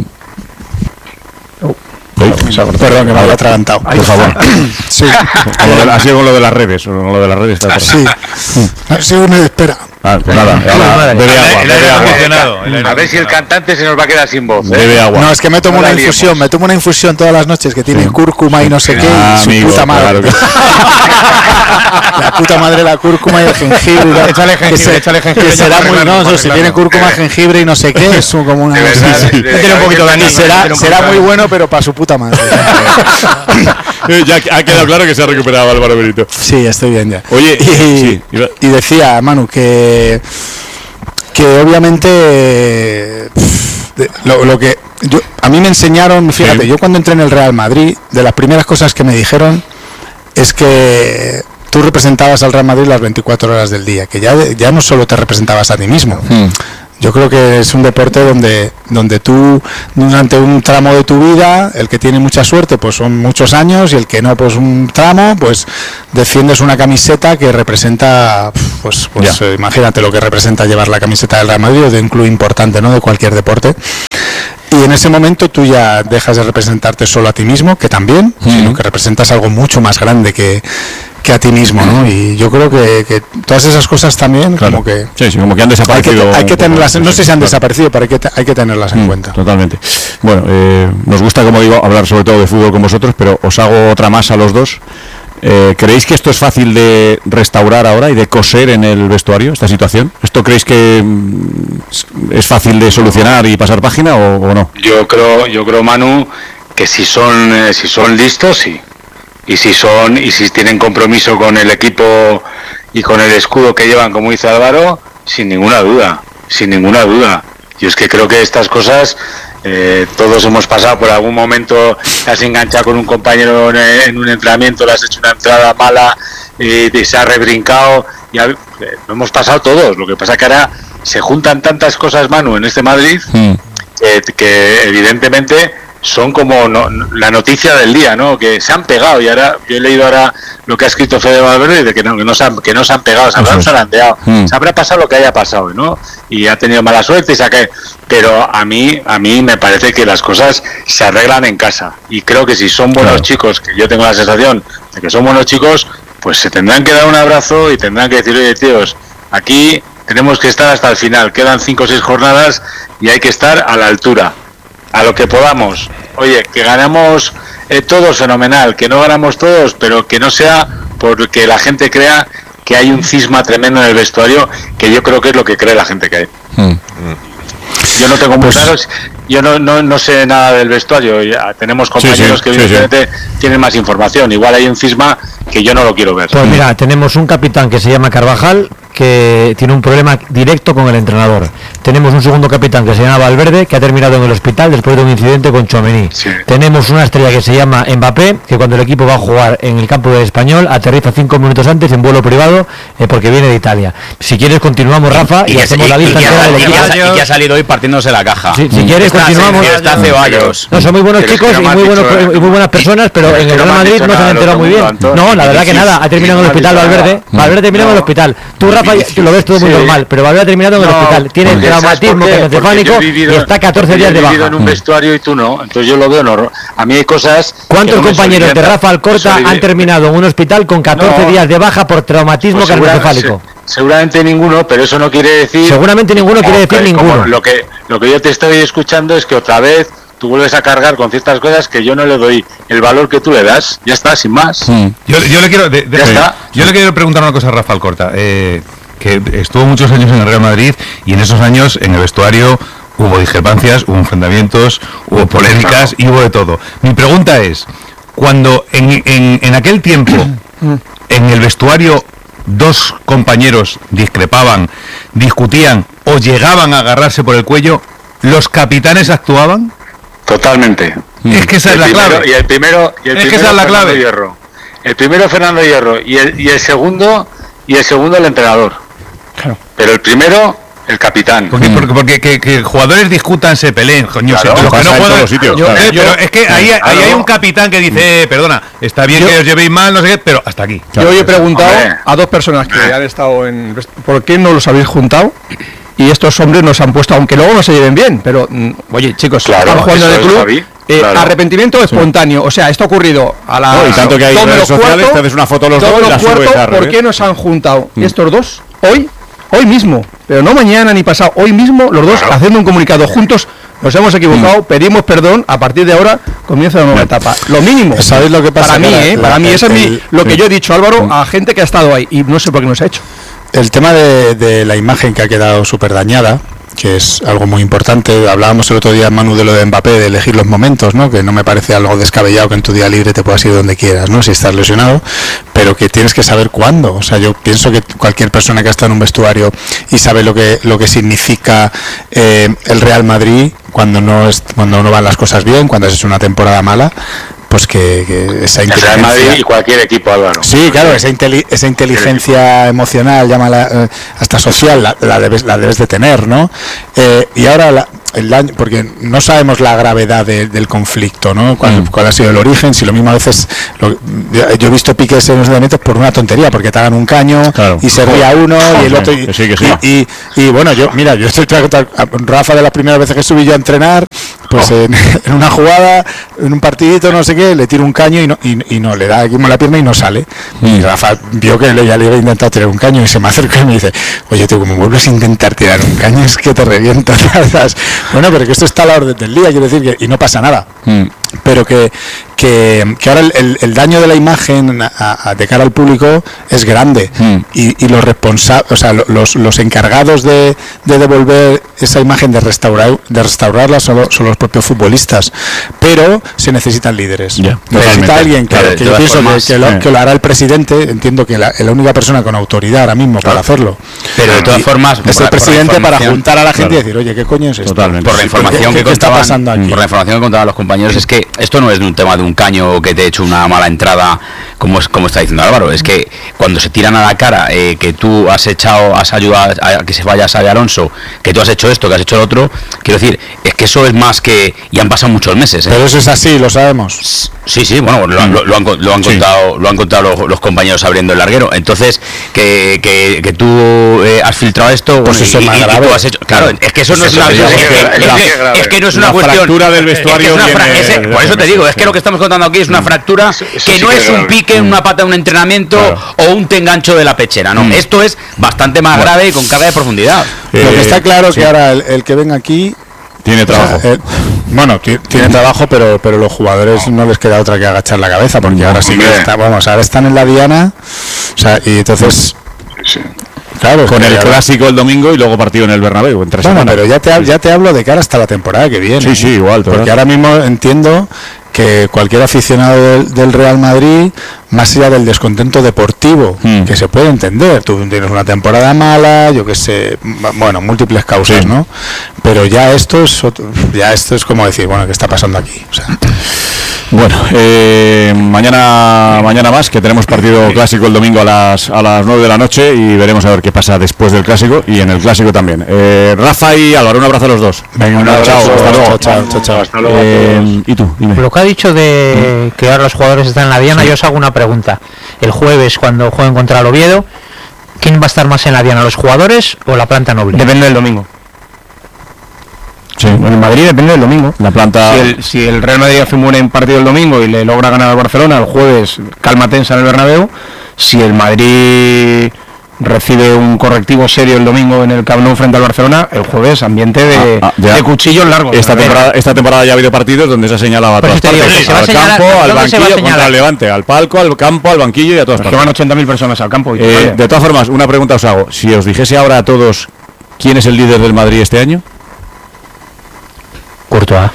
Oh. Oh, perdón, que me había atragantado. Por favor. Sí. Ha sido con lo de las redes, o con lo de las redes. Está sí. Ha sido una espera. Ah, pues nada, ahora, bebe agua, bebe agua. A ver si el cantante se nos va a quedar sin voz. ¿eh? Bebe agua. No, es que me tomo no una infusión, liemos. me tomo una infusión todas las noches que tiene sí. cúrcuma y no sé qué, ah, y su amigo, puta madre. Claro que... la puta madre, la cúrcuma y el jengibre. Échale jengibre, se, échale jengibre. Que será muy, no, no, si tiene cúrcuma, jengibre y no sé qué, es como una... Verdad, sí, tiene un poquito de anís. Será, será muy bueno, pero para su puta madre. Ya ha quedado claro que se ha recuperado Álvaro Benito. Sí, estoy bien ya. Oye, y, sí, y decía, Manu, que... que obviamente lo, lo que yo, a mí me enseñaron, fíjate, sí. yo cuando entré en el Real Madrid, de las primeras cosas que me dijeron es que tú representabas al Real Madrid las veinticuatro horas del día, que ya, ya no solo te representabas a ti mismo. Mm. Yo creo que es un deporte donde, donde tú, durante un tramo de tu vida, el que tiene mucha suerte, pues son muchos años, y el que no, pues un tramo, pues defiendes una camiseta que representa, pues, pues eh, imagínate lo que representa llevar la camiseta del Real Madrid, o de un club importante, ¿no?, de cualquier deporte. Y en ese momento tú ya dejas de representarte solo a ti mismo, que también, mm. sino que representas algo mucho más grande que, que a ti mismo, ¿no? Y yo creo que, que todas esas cosas también, claro, como que... Sí, sí, como que han desaparecido. Hay que, hay que tenerlas, no sé si han desaparecido, pero hay que, hay que tenerlas en mm, cuenta. Totalmente. Bueno, eh, nos gusta, como digo, hablar sobre todo de fútbol con vosotros, pero os hago otra más a los dos. Eh, ¿Creéis que esto es fácil de restaurar ahora y de coser en el vestuario, esta situación? ¿Esto creéis que es fácil de solucionar y pasar página o, o no? Yo creo, yo creo, Manu, que si son, eh, si son listos, sí. Y si son, y si tienen compromiso con el equipo y con el escudo que llevan, como dice Álvaro, sin ninguna duda, sin ninguna duda. Yo es que creo que estas cosas, eh, todos hemos pasado por algún momento, te has enganchado con un compañero en, en un entrenamiento, le has hecho una entrada mala y te, se ha rebrincado, y eh, lo hemos pasado todos. Lo que pasa es que ahora se juntan tantas cosas, Manu, en este Madrid, mm. que, que evidentemente son como no, la noticia del día, ¿no? Que se han pegado, y ahora yo he leído ahora lo que ha escrito Fede Valverde, de que no, que no se han, que no se han pegado, se habrán zarandeado, mm. se habrá pasado lo que haya pasado, ¿no? Y ha tenido mala suerte y se ha caído. Pero a mí, a mí me parece que las cosas se arreglan en casa, y creo que si son buenos claro. chicos, que yo tengo la sensación de que son buenos chicos, pues se tendrán que dar un abrazo y tendrán que decir, oye, tíos, aquí tenemos que estar hasta el final, quedan cinco o seis jornadas y hay que estar a la altura, a lo que podamos. Oye, que ganamos eh, todos, fenomenal, que no ganamos todos, pero que no sea porque la gente crea que hay un cisma tremendo en el vestuario, que yo creo que es lo que cree la gente que hay. Mm. Yo no tengo muy pues, claro, yo no, no, no sé nada del vestuario, ya tenemos compañeros sí, sí, que evidentemente sí, sí. tienen más información, igual hay un cisma que yo no lo quiero ver. Pues mira, tenemos un capitán que se llama Carvajal, que tiene un problema directo con el entrenador. Tenemos un segundo capitán que se llama Valverde, que ha terminado en el hospital después de un incidente con Tchouaméni. Sí. Tenemos una estrella que se llama Mbappé, que cuando el equipo va a jugar en el campo del Español, aterriza cinco minutos antes en vuelo privado, eh, porque viene de Italia. Si quieres continuamos, Rafa, y, y hacemos y, la lista entera del equipo. Y que ha salido hoy partiéndose la caja. Sí, si quieres está continuamos. Está Ceballos. No, son muy buenos chicos y muy, buenos, y muy buenas personas, pero en el Real Madrid no se han enterado muy bien. No, la verdad que nada, ha terminado en el hospital Valverde. Valverde terminó en el hospital. Tú, Rafa, lo ves todo muy normal, pero Valverde ha terminado en el hospital. Tiene traumatismo craneoencefálico y está catorce días de baja. Yo he vivido en un vestuario y tú no, entonces yo lo veo normal. A mí hay cosas... ¿Cuántos compañeros de Rafa Alcorta han terminado en un hospital con catorce días de baja por traumatismo craneoencefálico? Seguramente ninguno, pero eso no quiere decir... Seguramente ninguno quiere decir ninguno. Lo que, lo que yo te estoy escuchando es que otra vez tú vuelves a cargar con ciertas cosas que yo no le doy el valor que tú le das. Ya está, sin más. Mm. Yo, yo le quiero de, de, yo le quiero preguntar una cosa a Rafa Alcorta, eh, que estuvo muchos años en el Real Madrid, y en esos años en el vestuario hubo discrepancias, hubo enfrentamientos, hubo polémicas y hubo de todo. Mi pregunta es, cuando en, en, en aquel tiempo en el vestuario dos compañeros discrepaban, discutían o llegaban a agarrarse por el cuello, ¿los capitanes actuaban? Totalmente. Es que esa es el la primero, clave. Y el primero, y el es primero que esa es la Fernando clave. Hierro. El primero Fernando Hierro y el, y el segundo y el segundo el entrenador. Claro. Pero el primero el capitán. Porque, porque, porque que, que jugadores discutan, se peleen, coño, claro, los que no juegan, los sitios, yo, claro. eh, pero es que ahí, ahí hay un capitán que dice, eh, perdona, está bien yo, que os llevéis mal, no sé qué, pero hasta aquí. Yo hoy he preguntado Hombre. a dos personas que han estado en... ¿Por qué no los habéis juntado? Y estos hombres nos han puesto, aunque luego no se lleven bien, pero, mm, oye, chicos, claro, están jugando en el club... Eh, claro. Arrepentimiento espontáneo, sí. O sea, esto ha ocurrido a la... No, y tanto que hay redes sociales, te haces una foto los dos y la subes a ¿Por qué nos han juntado mm. estos dos hoy? Hoy mismo, pero no mañana ni pasado, hoy mismo los dos claro. haciendo un comunicado juntos. Nos hemos equivocado, mm. pedimos perdón, a partir de ahora comienza la nueva etapa. Lo mínimo. ¿Sabéis lo que pasa? Para mí, la, eh, la, para mí, el, eso es mi, el, lo que el, yo he dicho, Álvaro, mm. a gente que ha estado ahí, y no sé por qué no se ha hecho. El tema de, de la imagen que ha quedado súper dañada, que es algo muy importante. Hablábamos el otro día, Manu, de lo de Mbappé, de elegir los momentos, ¿no? Que no me parece algo descabellado que en tu día libre te puedas ir donde quieras, ¿no? Si estás lesionado, pero que tienes que saber cuándo. O sea, yo pienso que cualquier persona que ha estado en un vestuario y sabe lo que lo que significa eh, el Real Madrid cuando no es cuando no van las cosas bien, cuando has hecho una temporada mala, pues que, que esa inteligencia... El Real Madrid y cualquier equipo, Álvaro. Sí, claro, esa, inteli esa inteligencia emocional, llámala, eh, hasta social, la, la, debes, la debes de tener, ¿no? Eh, y ahora... La, el daño, porque no sabemos la gravedad de, del conflicto, ¿no? ¿Cuál, mm. cuál ha sido el origen? Si lo mismo a veces lo, yo he visto piques en los entrenamientos por una tontería, porque te hagan un caño, claro, y se ría uno y el otro y, que sí, que sí. y, y, y bueno, yo mira, yo estoy Rafa, de las primeras veces que subí yo a entrenar, pues oh. en, en una jugada, en un partidito, no sé qué, le tiro un caño y no, y, y no le da aquí en la pierna y no sale. Mm. Y Rafa vio que le, ya le había intentado tirar un caño y se me acercó y me dice, oye, tú, como vuelves a intentar tirar un caño es que te reviento. Bueno, pero que esto está a la orden del día, quiero decir, que y no pasa nada. Mm. Pero que, que, que ahora el, el, el daño de la imagen a, a, de cara al público es grande. Mm. Y, y los responsables, o sea, los, los encargados de, de devolver esa imagen, de restaurar de restaurarla, son, son los propios futbolistas. Pero se necesitan líderes. Yeah, necesita alguien que, claro, que yo pienso formas, que, que, lo, que lo hará el presidente. Entiendo que la, la única persona con autoridad ahora mismo claro. para hacerlo. Pero de todas y formas, es el presidente para juntar a la gente claro. y decir, oye, ¿qué coño es esto? Totalmente. Por la información ¿Qué, que, qué contaban, está pasando aquí? Por la información que contaban los compañeros, es que esto no es de un tema de un caño que te he hecho una mala entrada, como es como está diciendo Álvaro. Es que cuando se tiran a la cara eh, que tú has echado, has ayudado a que se vaya Xabi Alonso, que tú has hecho esto, que has hecho lo otro, quiero decir, es que eso es más que... Y han pasado muchos meses. ¿eh? Pero eso es así, lo sabemos. Sí, sí, bueno, lo, lo, lo han, lo han sí. contado lo han contado los, los compañeros abriendo el larguero. Entonces, que, que, que tú eh, has filtrado esto, pues bueno, eso y, es más y, grave. Y tú has hecho, claro, es que eso no es una... Es que no es una cuestión... fractura del vestuario es es una ese, de, por eso te digo, es que lo que estamos contando aquí es una fractura eso, eso que no sí que es un pique en una pata de un entrenamiento claro. o un te engancho de la pechera, no, mm. esto es bastante más bueno. grave y con carga de profundidad. Eh, lo que está claro es sí. que ahora el, el que venga aquí tiene trabajo. O sea, eh, bueno, tiene trabajo, pero pero los jugadores no. no les queda otra que agachar la cabeza, porque no, ahora sí que está, vamos, ahora están en la diana, o sea, y entonces sí. Claro, con el ahora... clásico el domingo y luego partido en el Bernabéu en tres bueno, semanas. Pero ya te ya te hablo de cara hasta la temporada que viene. Sí, sí, igual, porque ¿verdad? Ahora mismo entiendo que cualquier aficionado del, del Real Madrid, más allá del descontento deportivo, mm. que se puede entender, tú tienes una temporada mala, yo que sé, bueno, múltiples causas, sí. ¿no? Pero ya esto es ya esto es como decir, bueno, ¿qué está pasando aquí? O sea, bueno, eh, mañana mañana más, que tenemos partido clásico el domingo a las a las nueve de la noche y veremos a ver qué pasa después del clásico y en el clásico también. Eh, Rafa y Álvaro, un abrazo a los dos. Venga, un abrazo, chao, hasta luego. Chao, chao, chao. Hasta luego. Eh, y tú, dime. Lo que ha dicho de que ahora los jugadores están en la diana, sí. yo os hago una pregunta. El jueves, cuando jueguen contra el Oviedo, ¿quién va a estar más en la diana, los jugadores o la planta noble? Depende del domingo. Sí. Bueno, en Madrid depende del domingo. La planta... Si el, si el Real Madrid hace un buen partido el domingo y le logra ganar al Barcelona, el jueves calma tensa en el Bernabéu. Si el Madrid recibe un correctivo serio el domingo en el Camp Nou frente al Barcelona, el jueves ambiente de, ah, ah, de cuchillos largos. Esta temporada, esta temporada ya ha habido partidos donde se ha señalado a todas partes, digo, al señalar, campo, al banquillo, contra el Levante, al palco, al campo, al banquillo y a todas es partes. Que van ochenta mil personas al campo. Y eh, de todas formas, una pregunta os hago. Si os dijese ahora a todos quién es el líder del Madrid este año... Courtois.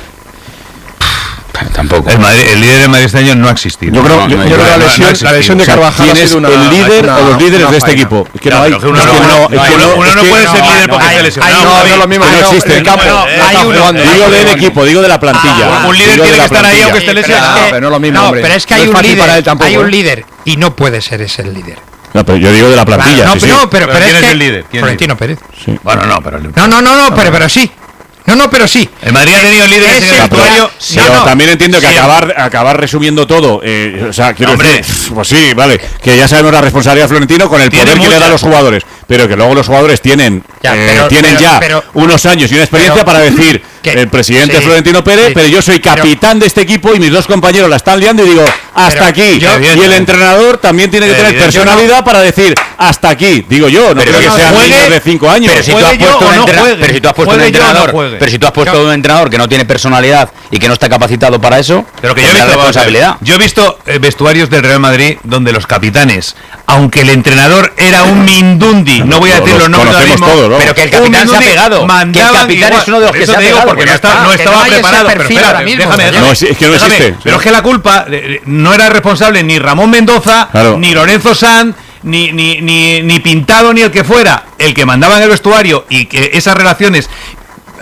Tampoco. El, Madrid, el líder del Madrid este año no ha existido. Yo creo, no, yo, no, yo creo no, la lesión, no la lesión de Carvajal ¿quién ha es sido una, el líder una, o los líderes de este faena. equipo? Es que no, no hay. Uno no, no, no, no, uno no puede ser líder porque está lesionado. No, no, lo mismo. No existe. El campo. Hay uno. Digo del equipo, digo de la plantilla. Un líder tiene que estar ahí aunque esté lesionado. Pero no lo mismo. No, pero es que hay un líder. Hay un líder y no puede ser ese el líder. No, pero yo digo de la plantilla. No, sí, no, sí. pero, pero, pero ¿quién es, es que el líder? ¿Quién Florentino Pérez. Sí. Bueno, no, pero... No, no, no, no, pero, pero sí. No, no, pero sí. El Madrid ha tenido líderes en el vestuario. Pero no, no. también entiendo que sí. acabar acabar resumiendo todo, eh, o sea, quiero Hombre. decir, pues sí, vale, que ya sabemos la responsabilidad de Florentino con el poder mucha. que le da a los jugadores, pero que luego los jugadores tienen ya, eh, pero, tienen pero, ya pero, unos años y una experiencia pero, para decir que, el presidente sí, Florentino Pérez, sí, pero yo soy capitán de este equipo y mis dos compañeros la están liando y digo, hasta pero, aquí. Yo, y el entrenador también tiene que tener personalidad no. para decir, hasta aquí. Digo yo, no pero creo que sean niños de cinco años. Pero si tú has puesto un entrenador, pero si tú has puesto un entrenador, pero si tú has puesto un entrenador que no tiene personalidad y que no está capacitado para eso, pero que yo he visto, responsabilidad. Yo he visto eh, vestuarios del Real Madrid donde los capitanes, aunque el entrenador era un mindundi, no voy a decir los nombres ahora mismo, todos, ¿no? pero que el capitán se ha pegado, que el capitán igual, es uno de los que se ha pegado, porque no, está, no estaba preparado, pero espérate, mismo, déjame, déjame, no, es que no déjame, existe. Pero es que la culpa eh, no era responsable ni Ramón Mendoza, claro. ni Lorenzo Sanz, Ni, ni, ni, ni Pintado ni el que fuera, el que mandaba en el vestuario y que esas relaciones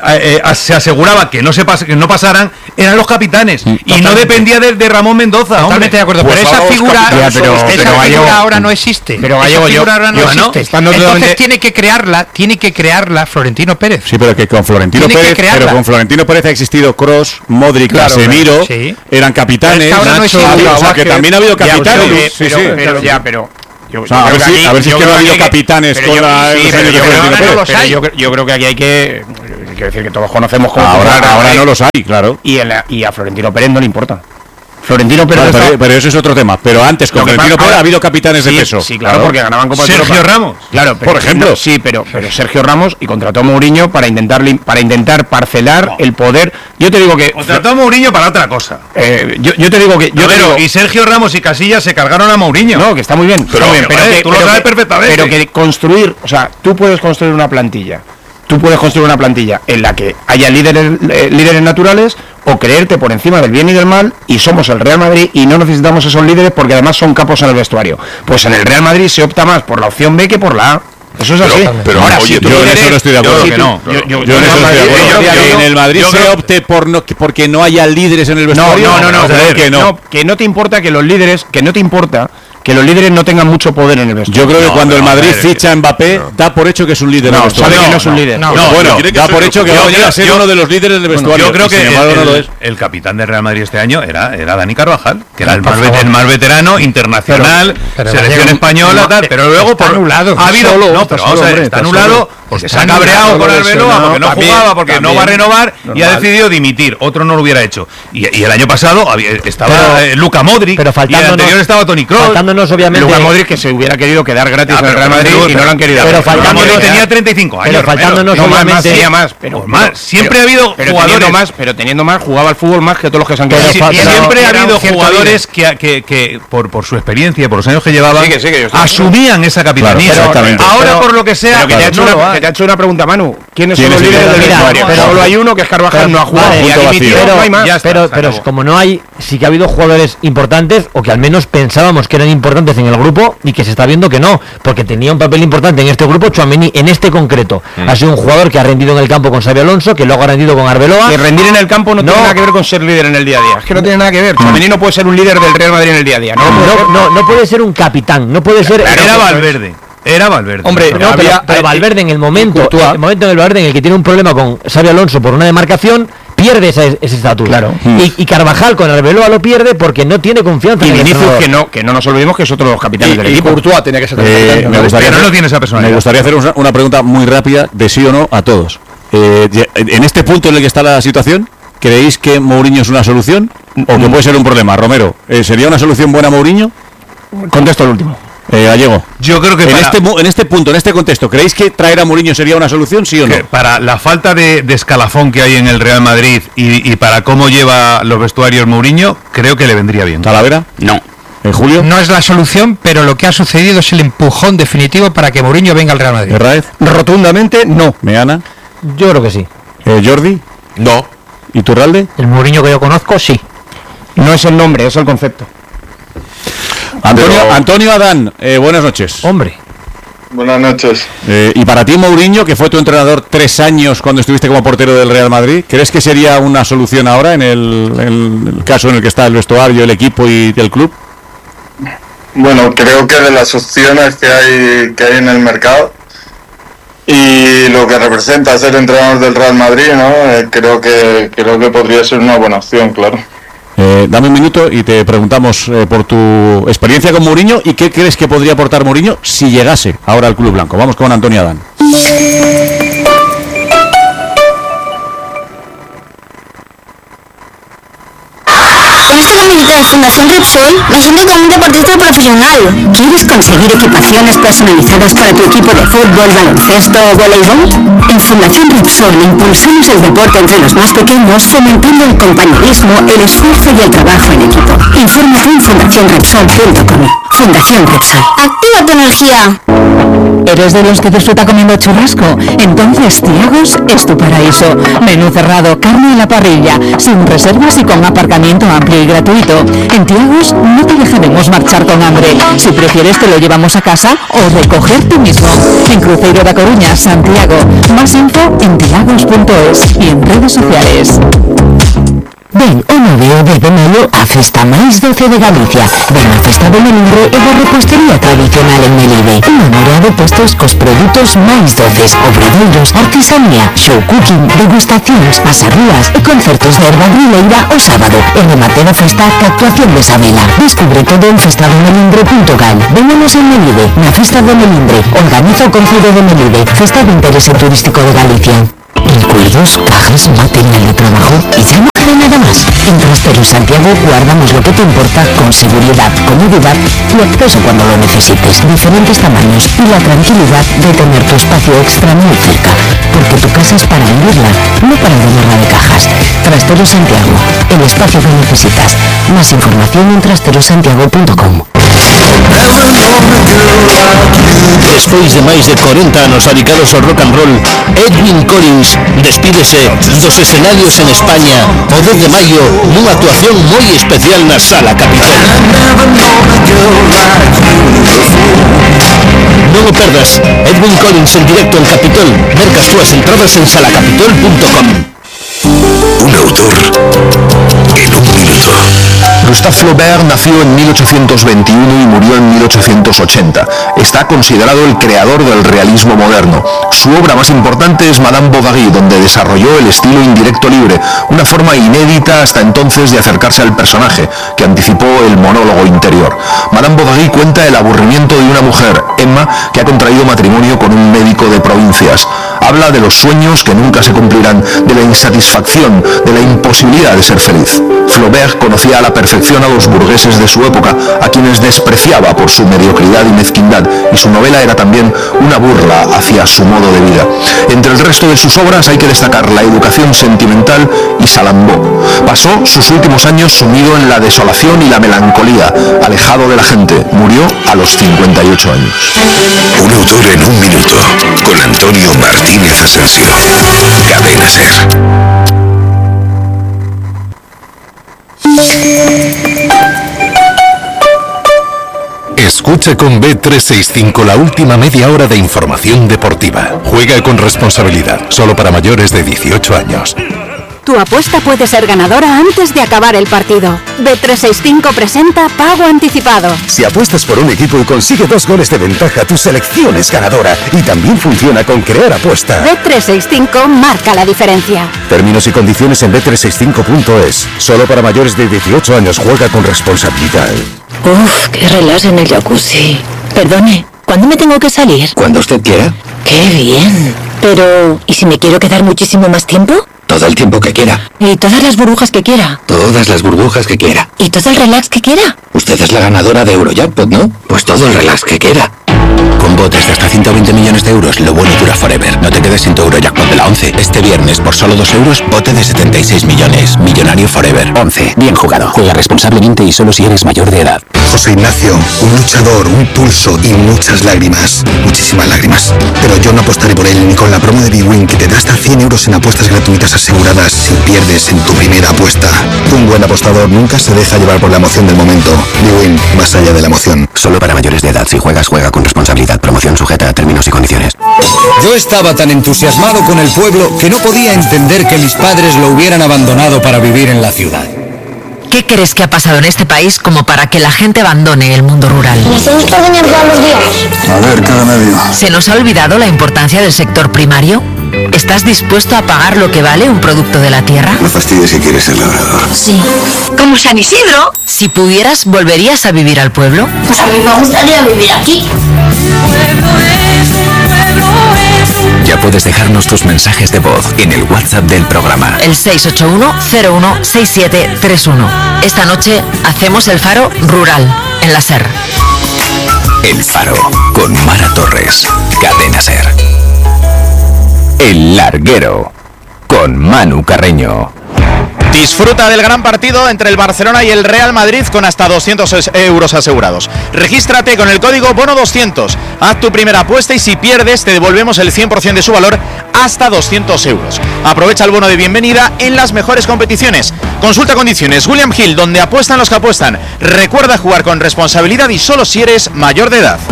eh, eh, se aseguraba que no se pas, que no pasaran eran los capitanes y Totalmente. no dependía de, de Ramón Mendoza. Totalmente de acuerdo, pues pero esa figura, ya, pero, esa pero figura Gallego, ahora no existe. Pero Gallego, esa figura yo, ahora no yo, existe. ¿no? Entonces totalmente... tiene que crearla, tiene que crearla Florentino Pérez. Sí, pero que con Florentino tiene Pérez, pero con Florentino Pérez ha existido Kroos, Modric, claro, Casemiro, sí. eran capitanes, Nacho, no o sea, que también ha habido capitanes. Sí, sí, pero ya, pero Yo, o sea, yo a, ver si, aquí, a ver si es que no ha habido que, capitanes con yo, la, sí, los años yo, de Florentino Pérez. no pero yo, yo creo que aquí hay que quiero decir que todos conocemos cómo ahora, ahora no los hay, claro. Y, el, y a Florentino Pérez no le importa. Florentino Pérez claro, pero, pero eso es otro tema. Pero antes con Florentino Pérez ha habido capitanes sí, de peso. Sí, claro, claro, porque ganaban Copa de Europa. Sergio Ramos, claro, pero, por ejemplo. No, sí, pero, pero Sergio Ramos y contrató a Mourinho para intentar para intentar parcelar no. el poder. Yo te digo que contrató a Mourinho para otra cosa. Eh, yo, yo te digo que yo no, te pero, digo, y Sergio Ramos y Casillas se cargaron a Mourinho. No, que está muy bien. Pero, muy bien, pero, pero vale, que, tú pero lo sabes que, perfectamente. Pero que construir, o sea, tú puedes construir una plantilla. Tú puedes construir una plantilla en la que haya líderes eh, líderes naturales o creerte por encima del bien y del mal, y somos el Real Madrid y no necesitamos esos líderes porque además son capos en el vestuario. Pues en el Real Madrid se opta más por la opción B que por la A. Eso es así. Pero, pero ahora, oye, si yo en eso no estoy de acuerdo. Yo, que no. yo, yo, yo, yo en eso no estoy de acuerdo. Yo, que en el Madrid se opte por no, porque no haya líderes en el vestuario. No, no, no, no, no, que no. no. Que no te importa que los líderes, que no te importa que los líderes no tengan mucho poder en el vestuario. Yo creo que no, cuando no, el Madrid ver, ficha a Mbappé, no. da por hecho que es un líder no, en el vestuario. Sabe no, que no es un no, líder. No, no, bueno, que da por hecho que va a llegar a ser yo, uno de los líderes del vestuario. Yo creo que el, el, no lo es. el capitán del Real Madrid este año era, era Dani Carvajal, que era el más, el más veterano, internacional, pero, pero selección llega, española, tal, pero luego por anulado. Ha habido, solo, no, pero vamos a ver, está anulado porque se ha cabreado con Arbeloa, porque no jugaba, porque no va a renovar y ha decidido dimitir. Otro no lo hubiera hecho. Y el año pasado estaba Luka Modric y el anterior estaba Toni Kroos. Faltándonos obviamente Luka Modric, que se hubiera querido quedar gratis en el Real Madrid y no lo han querido. Pero faltándonos tenía treinta y cinco años. Pero faltándonos no, obviamente más, tenía más, pero más. Siempre ha habido jugadores más, pero teniendo más jugaba al fútbol más que todos los que se han quedado. Siempre ha habido jugadores que que por por su experiencia, por los años que llevaban, asumían esa capitanía. Ahora por lo que sea, que te ha hecho una pregunta, Manu. ¿Quiénes son los líderes del vestuario? Solo hay uno que es Carvajal, no ha jugado y ha dimitido, pero, no hay más. Ya está, pero, pero como no hay, sí que ha habido jugadores importantes, o que al menos pensábamos que eran importantes en el grupo, y que se está viendo que no, porque tenía un papel importante en este grupo. Tchouaméni, en este concreto, mm. ha sido un jugador que ha rendido en el campo con Xabi Alonso, que luego ha rendido con Arbeloa. Que rendir en el campo no, no tiene nada que ver con ser líder en el día a día. Es que no tiene nada que ver. Tchouaméni no puede ser un líder del Real Madrid en el día a día. No, no, no, no, no puede ser un capitán, no puede ser. Era Valverde. Era Valverde. Hombre, pero, no, había, pero, pero Valverde en el momento, en el momento en el Valverde en el que tiene un problema con Xabi Alonso por una demarcación, pierde ese estatus. Claro. Y, y Carvajal con Arbeloa lo pierde porque no tiene confianza. Y en Vinicius, que no, que no nos olvidemos que es otro de los capitanes y, del equipo. Y Courtois tenía que ser eh, capitán. Me gustaría pero hacer, no tiene esa personalidad. Me gustaría hacer una, una pregunta muy rápida de sí o no a todos. Eh, en este punto en el que está la situación, ¿creéis que Mourinho es una solución o que puede ser un problema? Romero, eh, ¿sería una solución buena Mourinho? Contesto el último. Eh, Gallego. Yo creo que en, para, este, en este punto, en este contexto, ¿creéis que traer a Mourinho sería una solución, sí o no? Para la falta de, de escalafón que hay en el Real Madrid y, y para cómo lleva los vestuarios Mourinho, creo que le vendría bien. ¿Talavera? No. ¿En Julio? No es la solución, pero lo que ha sucedido es el empujón definitivo para que Mourinho venga al Real Madrid. ¿Herráez? Rotundamente no. ¿Meana? Yo creo que sí. Eh, ¿Jordi? No. ¿Y Turralde? El Mourinho que yo conozco, sí. No es el nombre, es el concepto. Antonio, Pero... Antonio Adán, eh, buenas noches. Hombre. Buenas noches. Eh, y para ti, Mourinho, que fue tu entrenador tres años cuando estuviste como portero del Real Madrid, ¿crees que sería una solución ahora en el, en el caso en el que está el vestuario, el equipo y el club? Bueno, creo que de las opciones que hay que hay en el mercado y lo que representa ser entrenador del Real Madrid, ¿no? Eh, creo que creo que podría ser una buena opción, claro. Eh, dame un minuto y te preguntamos eh, por tu experiencia con Mourinho y qué crees que podría aportar Mourinho si llegase ahora al Club Blanco. Vamos con Antonio Adán. Con esta camiseta de Fundación Repsol me siento como un deportista profesional. ¿Quieres conseguir equipaciones personalizadas para tu equipo de fútbol, baloncesto o voleibol? En Fundación Repsol impulsamos el deporte entre los más pequeños, fomentando el compañerismo, el esfuerzo y el trabajo en equipo. Infórmate en fundación repsol punto com. Fundación Repsol. Activa tu energía. ¿Eres de los que disfruta comiendo churrasco? Entonces Tiagos es tu paraíso. Menú cerrado, carne a la parrilla, sin reservas y con aparcamiento amplio y gratuito. En Tiagos no te dejaremos marchar con hambre. Si prefieres te lo llevamos a casa o recoger tú mismo. En Cruzeiro da Coruña, Santiago. Más info en tiagos punto es y en redes sociales. Ven o nove de maio a Festa máis doce de Galicia. Ven a Festa do Melindre e da repostería tradicional en Melide. Unha norea de postos cos produtos máis doces, obradoiros, artesanía, show cooking, degustacións, pasarrúas e concertos de erva grileira o sábado. E remate da festa ca actuación de Sabela. Descubre todo en festa do melindre punto gal. Vémonos en Melide, na Festa do Melindre. Organiza o Concello de Melide, Festa de Interese Turístico de Galicia. Recuerdos, cajas, material de trabajo y ya no queda nada más. En Trasteros Santiago guardamos lo que te importa con seguridad, comodidad y acceso cuando lo necesites. Diferentes tamaños y la tranquilidad de tener tu espacio extra muy cerca. Porque tu casa es para vivirla, no para llenarla de cajas. Trasteros Santiago, el espacio que necesitas. Más información en trasteros santiago punto com. Despois de máis de corenta anos adicados ao rock and roll, Edwyn Collins despídese dos escenarios en España o dez de maio nunha actuación moi especial na Sala Capitol. Non o perdas, Edwyn Collins en directo en Capitol. Merca as túas entradas en sala capitol punto com. Un autor en un minuto. Gustave Flaubert nació en mil ochocientos veintiuno y murió en mil ochocientos ochenta. Está considerado el creador del realismo moderno. Su obra más importante es Madame Bovary, donde desarrolló el estilo indirecto libre, una forma inédita hasta entonces de acercarse al personaje, que anticipó el monólogo interior. Madame Bovary cuenta el aburrimiento de una mujer, Emma, que ha contraído matrimonio con un médico de provincias. Habla de los sueños que nunca se cumplirán, de la insatisfacción, de la imposibilidad de ser feliz. Flaubert conocía a la perfección a los burgueses de su época, a quienes despreciaba por su mediocridad y mezquindad, y su novela era también una burla hacia su modo de vida. Entre el resto de sus obras hay que destacar La educación sentimental y Salambó. Pasó sus últimos años sumido en la desolación y la melancolía, alejado de la gente. Murió a los cincuenta y ocho años. Un autor en un minuto, con Antonio Martínez Asensio. Cadena SER. Escucha con B trescientos sesenta y cinco la última media hora de información deportiva. Juega con responsabilidad, solo para mayores de dieciocho años. Tu apuesta puede ser ganadora antes de acabar el partido. B trescientos sesenta y cinco presenta Pago Anticipado. Si apuestas por un equipo y consigue dos goles de ventaja, tu selección es ganadora. Y también funciona con Crear Apuesta. B trescientos sesenta y cinco marca la diferencia. Términos y condiciones en B trescientos sesenta y cinco punto es. Solo para mayores de dieciocho años. Juega con responsabilidad. Uf, qué relax en el jacuzzi. Perdone, ¿cuándo me tengo que salir? Cuando usted quiera. ¡Qué bien! Pero, ¿y si me quiero quedar muchísimo más tiempo? Todo el tiempo que quiera. ¿Y todas las burbujas que quiera? Todas las burbujas que quiera. ¿Y todo el relax que quiera? Usted es la ganadora de Eurojackpot, ¿no? Pues todo el relax que quiera. Con botes de hasta ciento veinte millones de euros, lo bueno dura forever. No te quedes sin tu Eurojackpot de la once. Este viernes, por solo dos euros, bote de setenta y seis millones. Millonario forever. once. Bien jugado. Juega responsablemente y solo si eres mayor de edad. José Ignacio, un luchador, un pulso y muchas lágrimas. Muchísimas lágrimas. Pero yo no apostaré por él ni con la promo de BWin, que te da hasta cien euros en apuestas gratuitas aseguradas si pierdes en tu primera apuesta. Un buen apostador nunca se deja llevar por la emoción del momento. BWin, más allá de la emoción. Solo para mayores de edad. Si juegas, juega con responsabilidad. Promoción sujeta a términos y condiciones. Yo estaba tan entusiasmado con el pueblo que no podía entender que mis padres lo hubieran abandonado para vivir en la ciudad. ¿Qué crees que ha pasado en este país como para que la gente abandone el mundo rural? ¿Nos tenemos que ordeñar todos los días? A ver, cada medio. ¿Se nos ha olvidado la importancia del sector primario? ¿Estás dispuesto a pagar lo que vale un producto de la tierra? No fastidies si quieres ser labrador. Sí. ¿Como San Isidro? Si pudieras, ¿volverías a vivir al pueblo? Pues a mí me gustaría vivir aquí. Ya puedes dejarnos tus mensajes de voz en el WhatsApp del programa. El seis ocho uno cero uno seis siete tres uno. Esta noche hacemos el Faro Rural, en la SER. El Faro, con Mara Torres. Cadena SER. El Larguero, con Manu Carreño. Disfruta del gran partido entre el Barcelona y el Real Madrid con hasta doscientos euros asegurados. Regístrate con el código bono doscientos. Haz tu primera apuesta y si pierdes te devolvemos el cien por ciento de su valor hasta doscientos euros. Aprovecha el bono de bienvenida en las mejores competiciones. Consulta condiciones. William Hill, donde apuestan los que apuestan. Recuerda jugar con responsabilidad y solo si eres mayor de edad.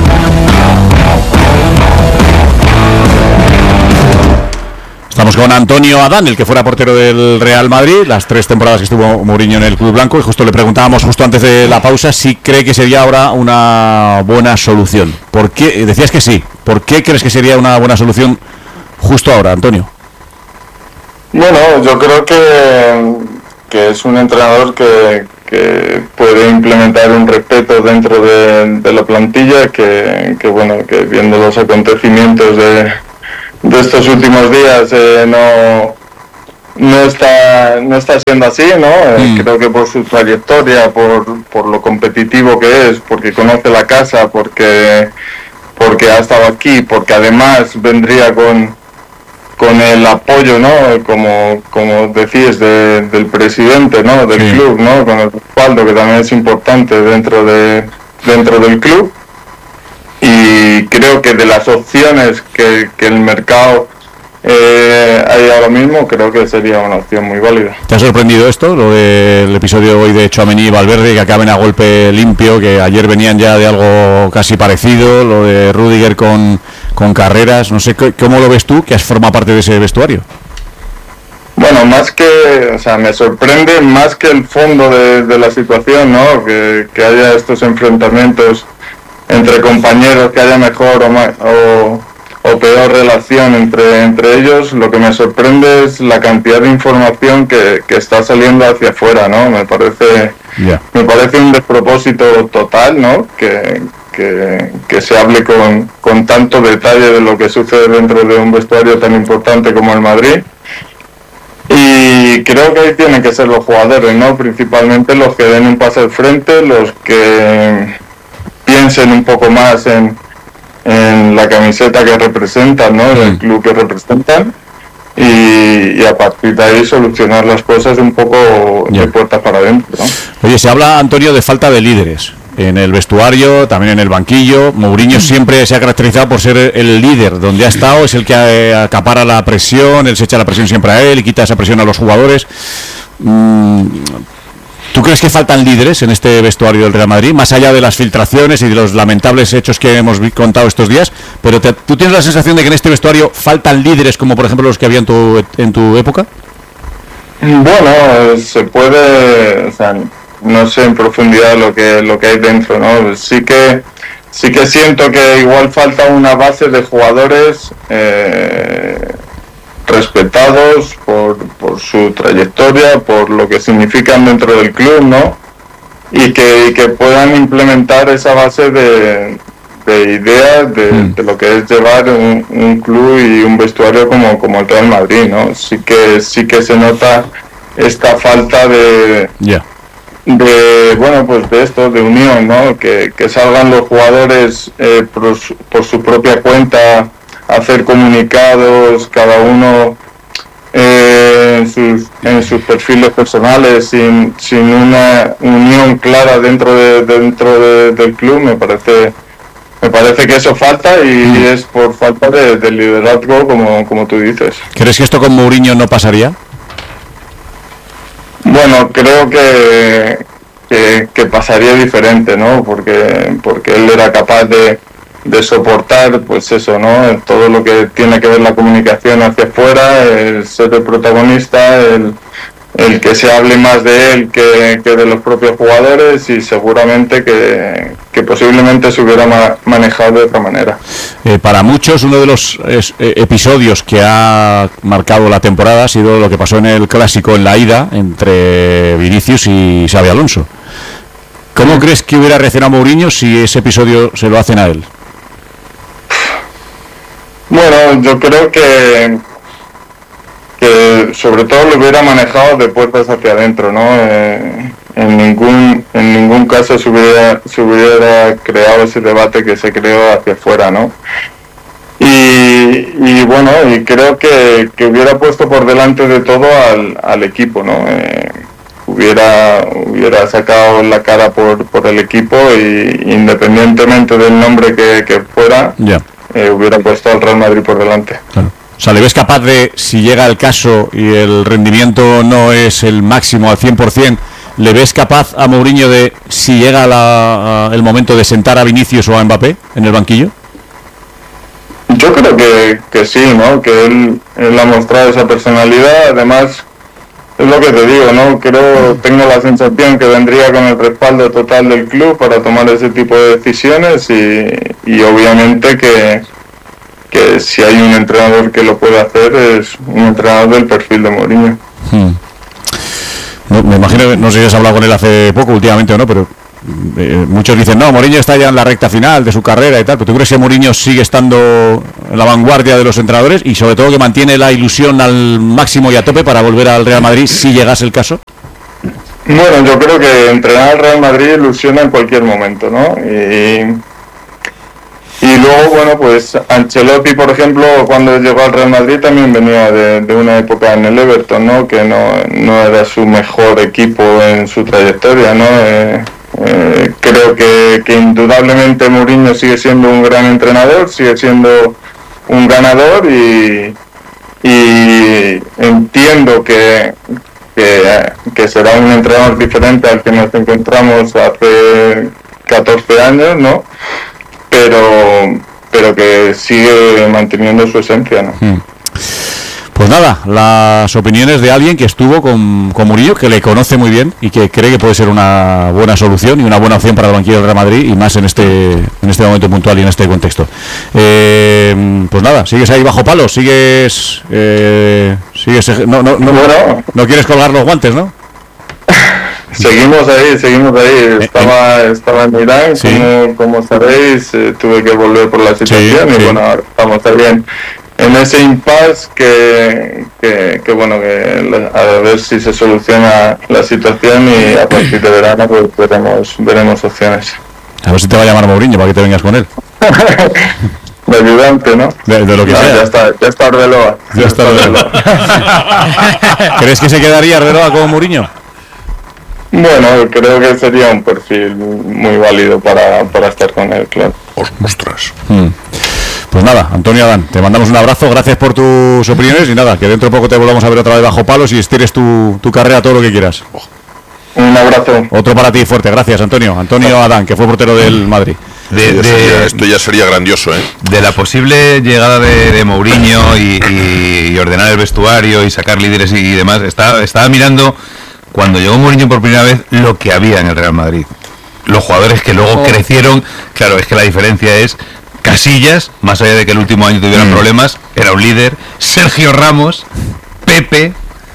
Estamos con Antonio Adán, el que fuera portero del Real Madrid, las tres temporadas que estuvo Mourinho en el Club Blanco, y justo le preguntábamos justo antes de la pausa si cree que sería ahora una buena solución. ¿Por qué? Decías que sí. ¿Por qué crees que sería una buena solución justo ahora, Antonio? Bueno, yo creo que, que es un entrenador que, que puede implementar un respeto dentro de, de la plantilla, que, que bueno, que viendo los acontecimientos de de estos últimos días eh, no no está no está siendo así, ¿no? Eh, mm. Creo que por su trayectoria, por, por lo competitivo que es, porque conoce la casa, porque porque ha estado aquí, porque además vendría con con el apoyo, ¿no? Como como decís, de, del presidente, ¿no? Del sí. club, ¿no? Con el respaldo, que también es importante dentro de dentro del club. Y creo que de las opciones que, que el mercado eh, hay ahora mismo, creo que sería una opción muy válida. ¿Te ha sorprendido esto, lo del episodio hoy de Tchouaméni y Valverde, que acaben a golpe limpio, que ayer venían ya de algo casi parecido, lo de Rüdiger con, con Carreras? No sé, ¿cómo lo ves tú, que has formado parte de ese vestuario? Bueno, más que, o sea, me sorprende más que el fondo de, de la situación, ¿no? Que, que haya estos enfrentamientos entre compañeros, que haya mejor o, más, o, o peor relación entre entre ellos. Lo que me sorprende es la cantidad de información que, que está saliendo hacia afuera, ¿no? Me parece yeah. me parece un despropósito total, ¿no? Que, que, que se hable con, con tanto detalle de lo que sucede dentro de un vestuario tan importante como el Madrid. Y creo que ahí tienen que ser los jugadores, ¿no? Principalmente los que den un paso al frente, los que piensen un poco más en, en la camiseta que representan, ¿no? El club que representan, y, y a partir de ahí solucionar las cosas un poco yeah. de puertas para adentro, ¿no? Oye, se habla, Antonio, de falta de líderes en el vestuario, también en el banquillo. Mourinho siempre se ha caracterizado por ser el líder, donde ha estado es el que acapara la presión, él se echa la presión siempre a él y quita esa presión a los jugadores. Mm, ¿Tú crees que faltan líderes en este vestuario del Real Madrid, más allá de las filtraciones y de los lamentables hechos que hemos contado estos días? Pero te, ¿tú tienes la sensación de que en este vestuario faltan líderes como por ejemplo los que había en tu, en tu época? Bueno, se puede, o sea, no sé en profundidad lo que lo que hay dentro, ¿no? Sí que sí que siento que igual falta una base de jugadores eh, respetados por, por su trayectoria, por lo que significan dentro del club, ¿no? Y que, y que puedan implementar esa base de, de ideas de, mm. de lo que es llevar un, un club y un vestuario como, como el Real Madrid, ¿no? Sí que sí que se nota esta falta de yeah. de bueno pues de esto, de unión, ¿no? Que, que salgan los jugadores eh, por, su, por su propia cuenta, hacer comunicados, cada uno eh, en, sus, en sus perfiles personales, sin, sin una unión clara dentro de dentro de, del club. Me parece me parece que eso falta y mm. es por falta de, de liderazgo, como, como tú dices. ¿Crees que esto con Mourinho no pasaría? Bueno, creo que, que, que pasaría diferente, ¿no? Porque, porque él era capaz de de soportar, pues eso, ¿no? Todo lo que tiene que ver la comunicación hacia afuera, el ser el protagonista, el, el que se hable más de él que, que de los propios jugadores, y seguramente que, que posiblemente se hubiera ma- manejado de otra manera. Eh, para muchos, uno de los es, eh, episodios que ha marcado la temporada ha sido lo que pasó en el Clásico, en la ida, entre Vinicius y Xabi Alonso. ¿Cómo crees que hubiera reaccionado Mourinho si ese episodio se lo hacen a él? Bueno, yo creo que que sobre todo lo hubiera manejado de puertas hacia adentro, ¿no? Eh, en ningún en ningún caso se hubiera se hubiera creado ese debate que se creó hacia afuera, ¿no? Y, y bueno, y creo que, que hubiera puesto por delante de todo al, al equipo, ¿no? Eh, hubiera hubiera sacado la cara por, por el equipo y independientemente del nombre que, que fuera, yeah. eh, hubiera puesto al Real Madrid por delante. Claro. O sea, ¿le ves capaz de, si llega el caso y el rendimiento no es el máximo al cien por ciento, ¿le ves capaz a Mourinho de, si llega la, a el momento de sentar a Vinicius o a Mbappé en el banquillo? Yo creo que, que sí, ¿no? Que él, él ha mostrado esa personalidad. Además, es lo que te digo, ¿no? Creo, tengo la sensación que vendría con el respaldo total del club para tomar ese tipo de decisiones y, y obviamente que, que si hay un entrenador que lo puede hacer es un entrenador del perfil de Mourinho. Hmm. No, me imagino que, no sé si has hablado con él hace poco, últimamente o no, pero eh, muchos dicen, no, Mourinho está ya en la recta final de su carrera y tal, pero ¿tú crees que Mourinho sigue estando en la vanguardia de los entrenadores y sobre todo que mantiene la ilusión al máximo y a tope para volver al Real Madrid si llegase el caso? Bueno, yo creo que entrenar al Real Madrid ilusiona en cualquier momento, ¿no? Y, y luego, bueno, pues Ancelotti, por ejemplo, cuando llegó al Real Madrid también venía de, de una época en el Everton, ¿no? Que no, no era su mejor equipo en su trayectoria, ¿no? Eh, eh, creo que, que indudablemente Mourinho sigue siendo un gran entrenador, sigue siendo un ganador y, y entiendo que, que, que será un entrenador diferente al que nos encontramos hace catorce años, ¿no? Pero, pero que sigue manteniendo su esencia, ¿no? Hmm. Pues nada, las opiniones de alguien que estuvo con, con Mourinho, que le conoce muy bien y que cree que puede ser una buena solución y una buena opción para el banquillo del Real Madrid y más en este en este momento puntual y en este contexto. Eh, pues nada, sigues ahí bajo palos, sigues eh, sigues no no no, bueno. no quieres colgar los guantes, ¿no? Seguimos ahí, seguimos ahí. Estaba, estaba en Irán, sí. como, como sabéis, eh, tuve que volver por la situación sí, y sí. bueno, ahora estamos ahí en, en ese impasse que, que, que bueno, que a ver si se soluciona la situación y a partir de verano pues veremos, veremos opciones. A ver si te va a llamar Mourinho para que te vengas con él. De ayudante, ¿no? De, de lo que no, sea. Ya está, ya está Arbeloa. Ya, ya está Arbeloa. ¿Crees que se quedaría Arbeloa como Mourinho? Bueno, creo que sería un perfil muy válido para, para estar con él, claro. Ostras. Hmm. Pues nada, Antonio Adán, te mandamos un abrazo, gracias por tus opiniones y nada, que dentro de poco te volvamos a ver otra vez bajo palos y estires tu, tu carrera todo lo que quieras. Un abrazo. Otro para ti fuerte, gracias Antonio. Antonio Adán, que fue portero del Madrid. De, de, sería, esto ya sería grandioso, ¿eh? De la posible llegada de, de Mourinho y, y, y ordenar el vestuario y sacar líderes y, y demás, estaba, estaba mirando cuando llegó Mourinho por primera vez lo que había en el Real Madrid. Los jugadores que luego oh. crecieron, claro, es que la diferencia es Casillas, más allá de que el último año tuvieran mm. problemas, era un líder, Sergio Ramos, Pepe,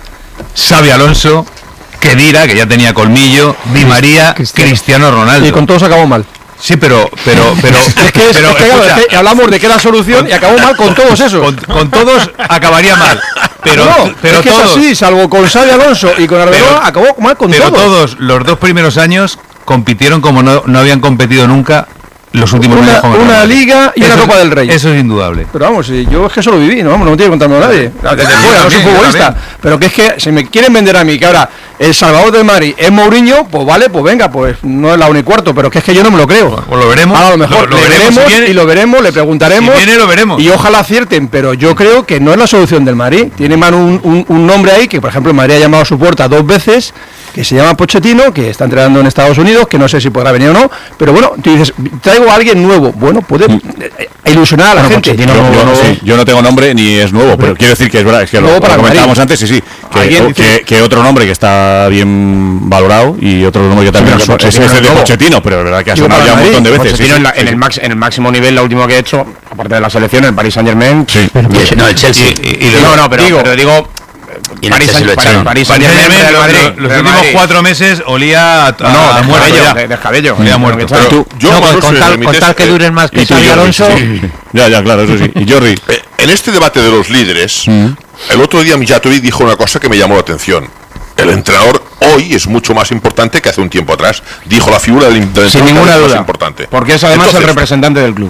Xabi Alonso, Khedira, que ya tenía colmillo, Di María, Cristiano, Cristiano Ronaldo. Y con todos acabó mal. Sí, pero, pero, pero, es que, es, pero, es que, escucha, es que hablamos de que era solución con, y acabó mal con todos esos. Con, con todos acabaría mal. Pero, no, pero es que todos, es así, salvo con Xabi Alonso y con Arbeloa, acabó mal con pero todos. Pero todos, los dos primeros años, compitieron como no, no habían competido nunca los últimos una, años. Una liga y eso, una Copa del Rey. Eso es indudable. Pero vamos, yo es que eso lo viví, no, vamos, no me tiene que contarme a nadie. Desde fuera, no soy futbolista. Pero que es que si me quieren vender a mí que ahora el Salvador del Madrid es Mourinho, pues vale, pues venga, pues no es la una y cuarto, pero que es que yo no me lo creo. Pues lo veremos. Ahora a lo mejor lo, lo le veremos, veremos si y lo veremos, le preguntaremos. Si viene, lo veremos. Y ojalá acierten, pero yo creo que no es la solución del Madrid. Tiene man un, un, un nombre ahí que, por ejemplo, el Madrid ha llamado a su puerta dos veces, que se llama Pochettino, que está entrenando en Estados Unidos, que no sé si podrá venir o no, pero bueno, tú dices, traigo a alguien nuevo. Bueno, puede eh, ilusionar a la bueno, gente. Yo, no, yo, no, sí, yo no tengo nombre ni es nuevo, pero quiero decir que es verdad, es que lo, lo comentábamos antes, sí, sí, que, o, que, que otro nombre que está bien valorado y otro nombre que también sí, es ese de Pochettino, pero es verdad que ha sonado ya un montón de veces. Sí, sí, en, la, sí, en, el max, en el máximo nivel, la última que he hecho, aparte de la selección, el Paris Saint-Germain. Sí. Y, no, el Chelsea. Y, y, y no, no, pero digo, pero digo y París, París, París, París, París Saint-Germain, los, Madrid, los últimos Madrid. cuatro meses olía a, no, no, a muerto ya, de descabello, olía muerto. Pero tú, yo no, con, con, tal, con tal que duren más que Xabi Alonso. Sí. Ya, ya, claro, eso sí. Y Jordi, eh, en este debate de los líderes, mm. el otro día Mijatovic dijo una cosa que me llamó la atención. El entrenador hoy es mucho más importante que hace un tiempo atrás. Dijo la figura del, del Sin entrenador ninguna es duda, más importante. Porque es además Entonces, el representante del club. A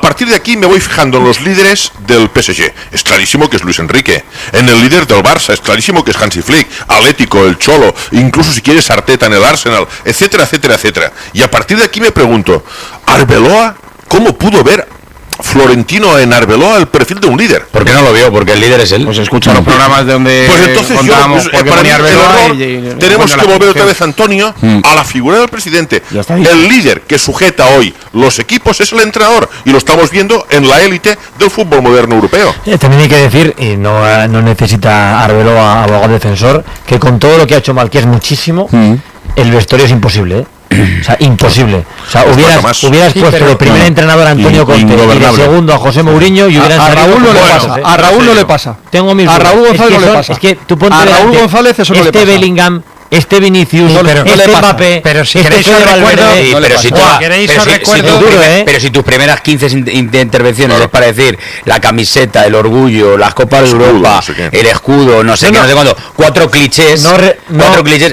partir de aquí me voy fijando en los líderes del P S G. Es clarísimo que es Luis Enrique. En el líder del Barça es clarísimo que es Hansi Flick, Atlético, el Cholo, incluso si quieres Arteta en el Arsenal, etcétera, etcétera, etcétera. Y a partir de aquí me pregunto, ¿Arbeloa cómo pudo ver Florentino en Arbeloa el perfil de un líder? ¿Por qué no lo vio? Porque el líder es él. Pues escucha los programas de donde pues entonces yo, pues, para mí, error, y, y, y, tenemos que volver otra vez, Antonio, mm. a la figura del presidente. El líder que sujeta hoy los equipos es el entrenador, y lo estamos viendo en la élite del fútbol moderno europeo. Eh, también hay que decir, y no, no necesita Arbeloa abogado defensor, que con todo lo que ha hecho mal, que es muchísimo, mm. el vestuario es imposible, ¿eh? O sea, imposible. O sea, pues hubieras, hubieras sí, puesto de primer no, entrenador a Antonio Conte y de segundo a José Mourinho y hubieran a, a Raúl no le pasa. A Raúl no le pasa. Tengo mis a Raúl González es que no le pasa. Es que tú ponte a Raúl delante, González eso no este le pasa. Bellingham, este Vinicius, sí, pero, este no Mbappé, pero si queréis este recuerdo, sí, no pero, si tú, ¿queréis pero, si, recuerdo? si tu Duro, primer, ¿eh? pero si tus primeras quince in, de intervenciones es para decir la camiseta, el orgullo, las copas de Europa, no sé el escudo, no sé no, qué, no sé cuándo, cuatro clichés, no re, cuatro no, clichés,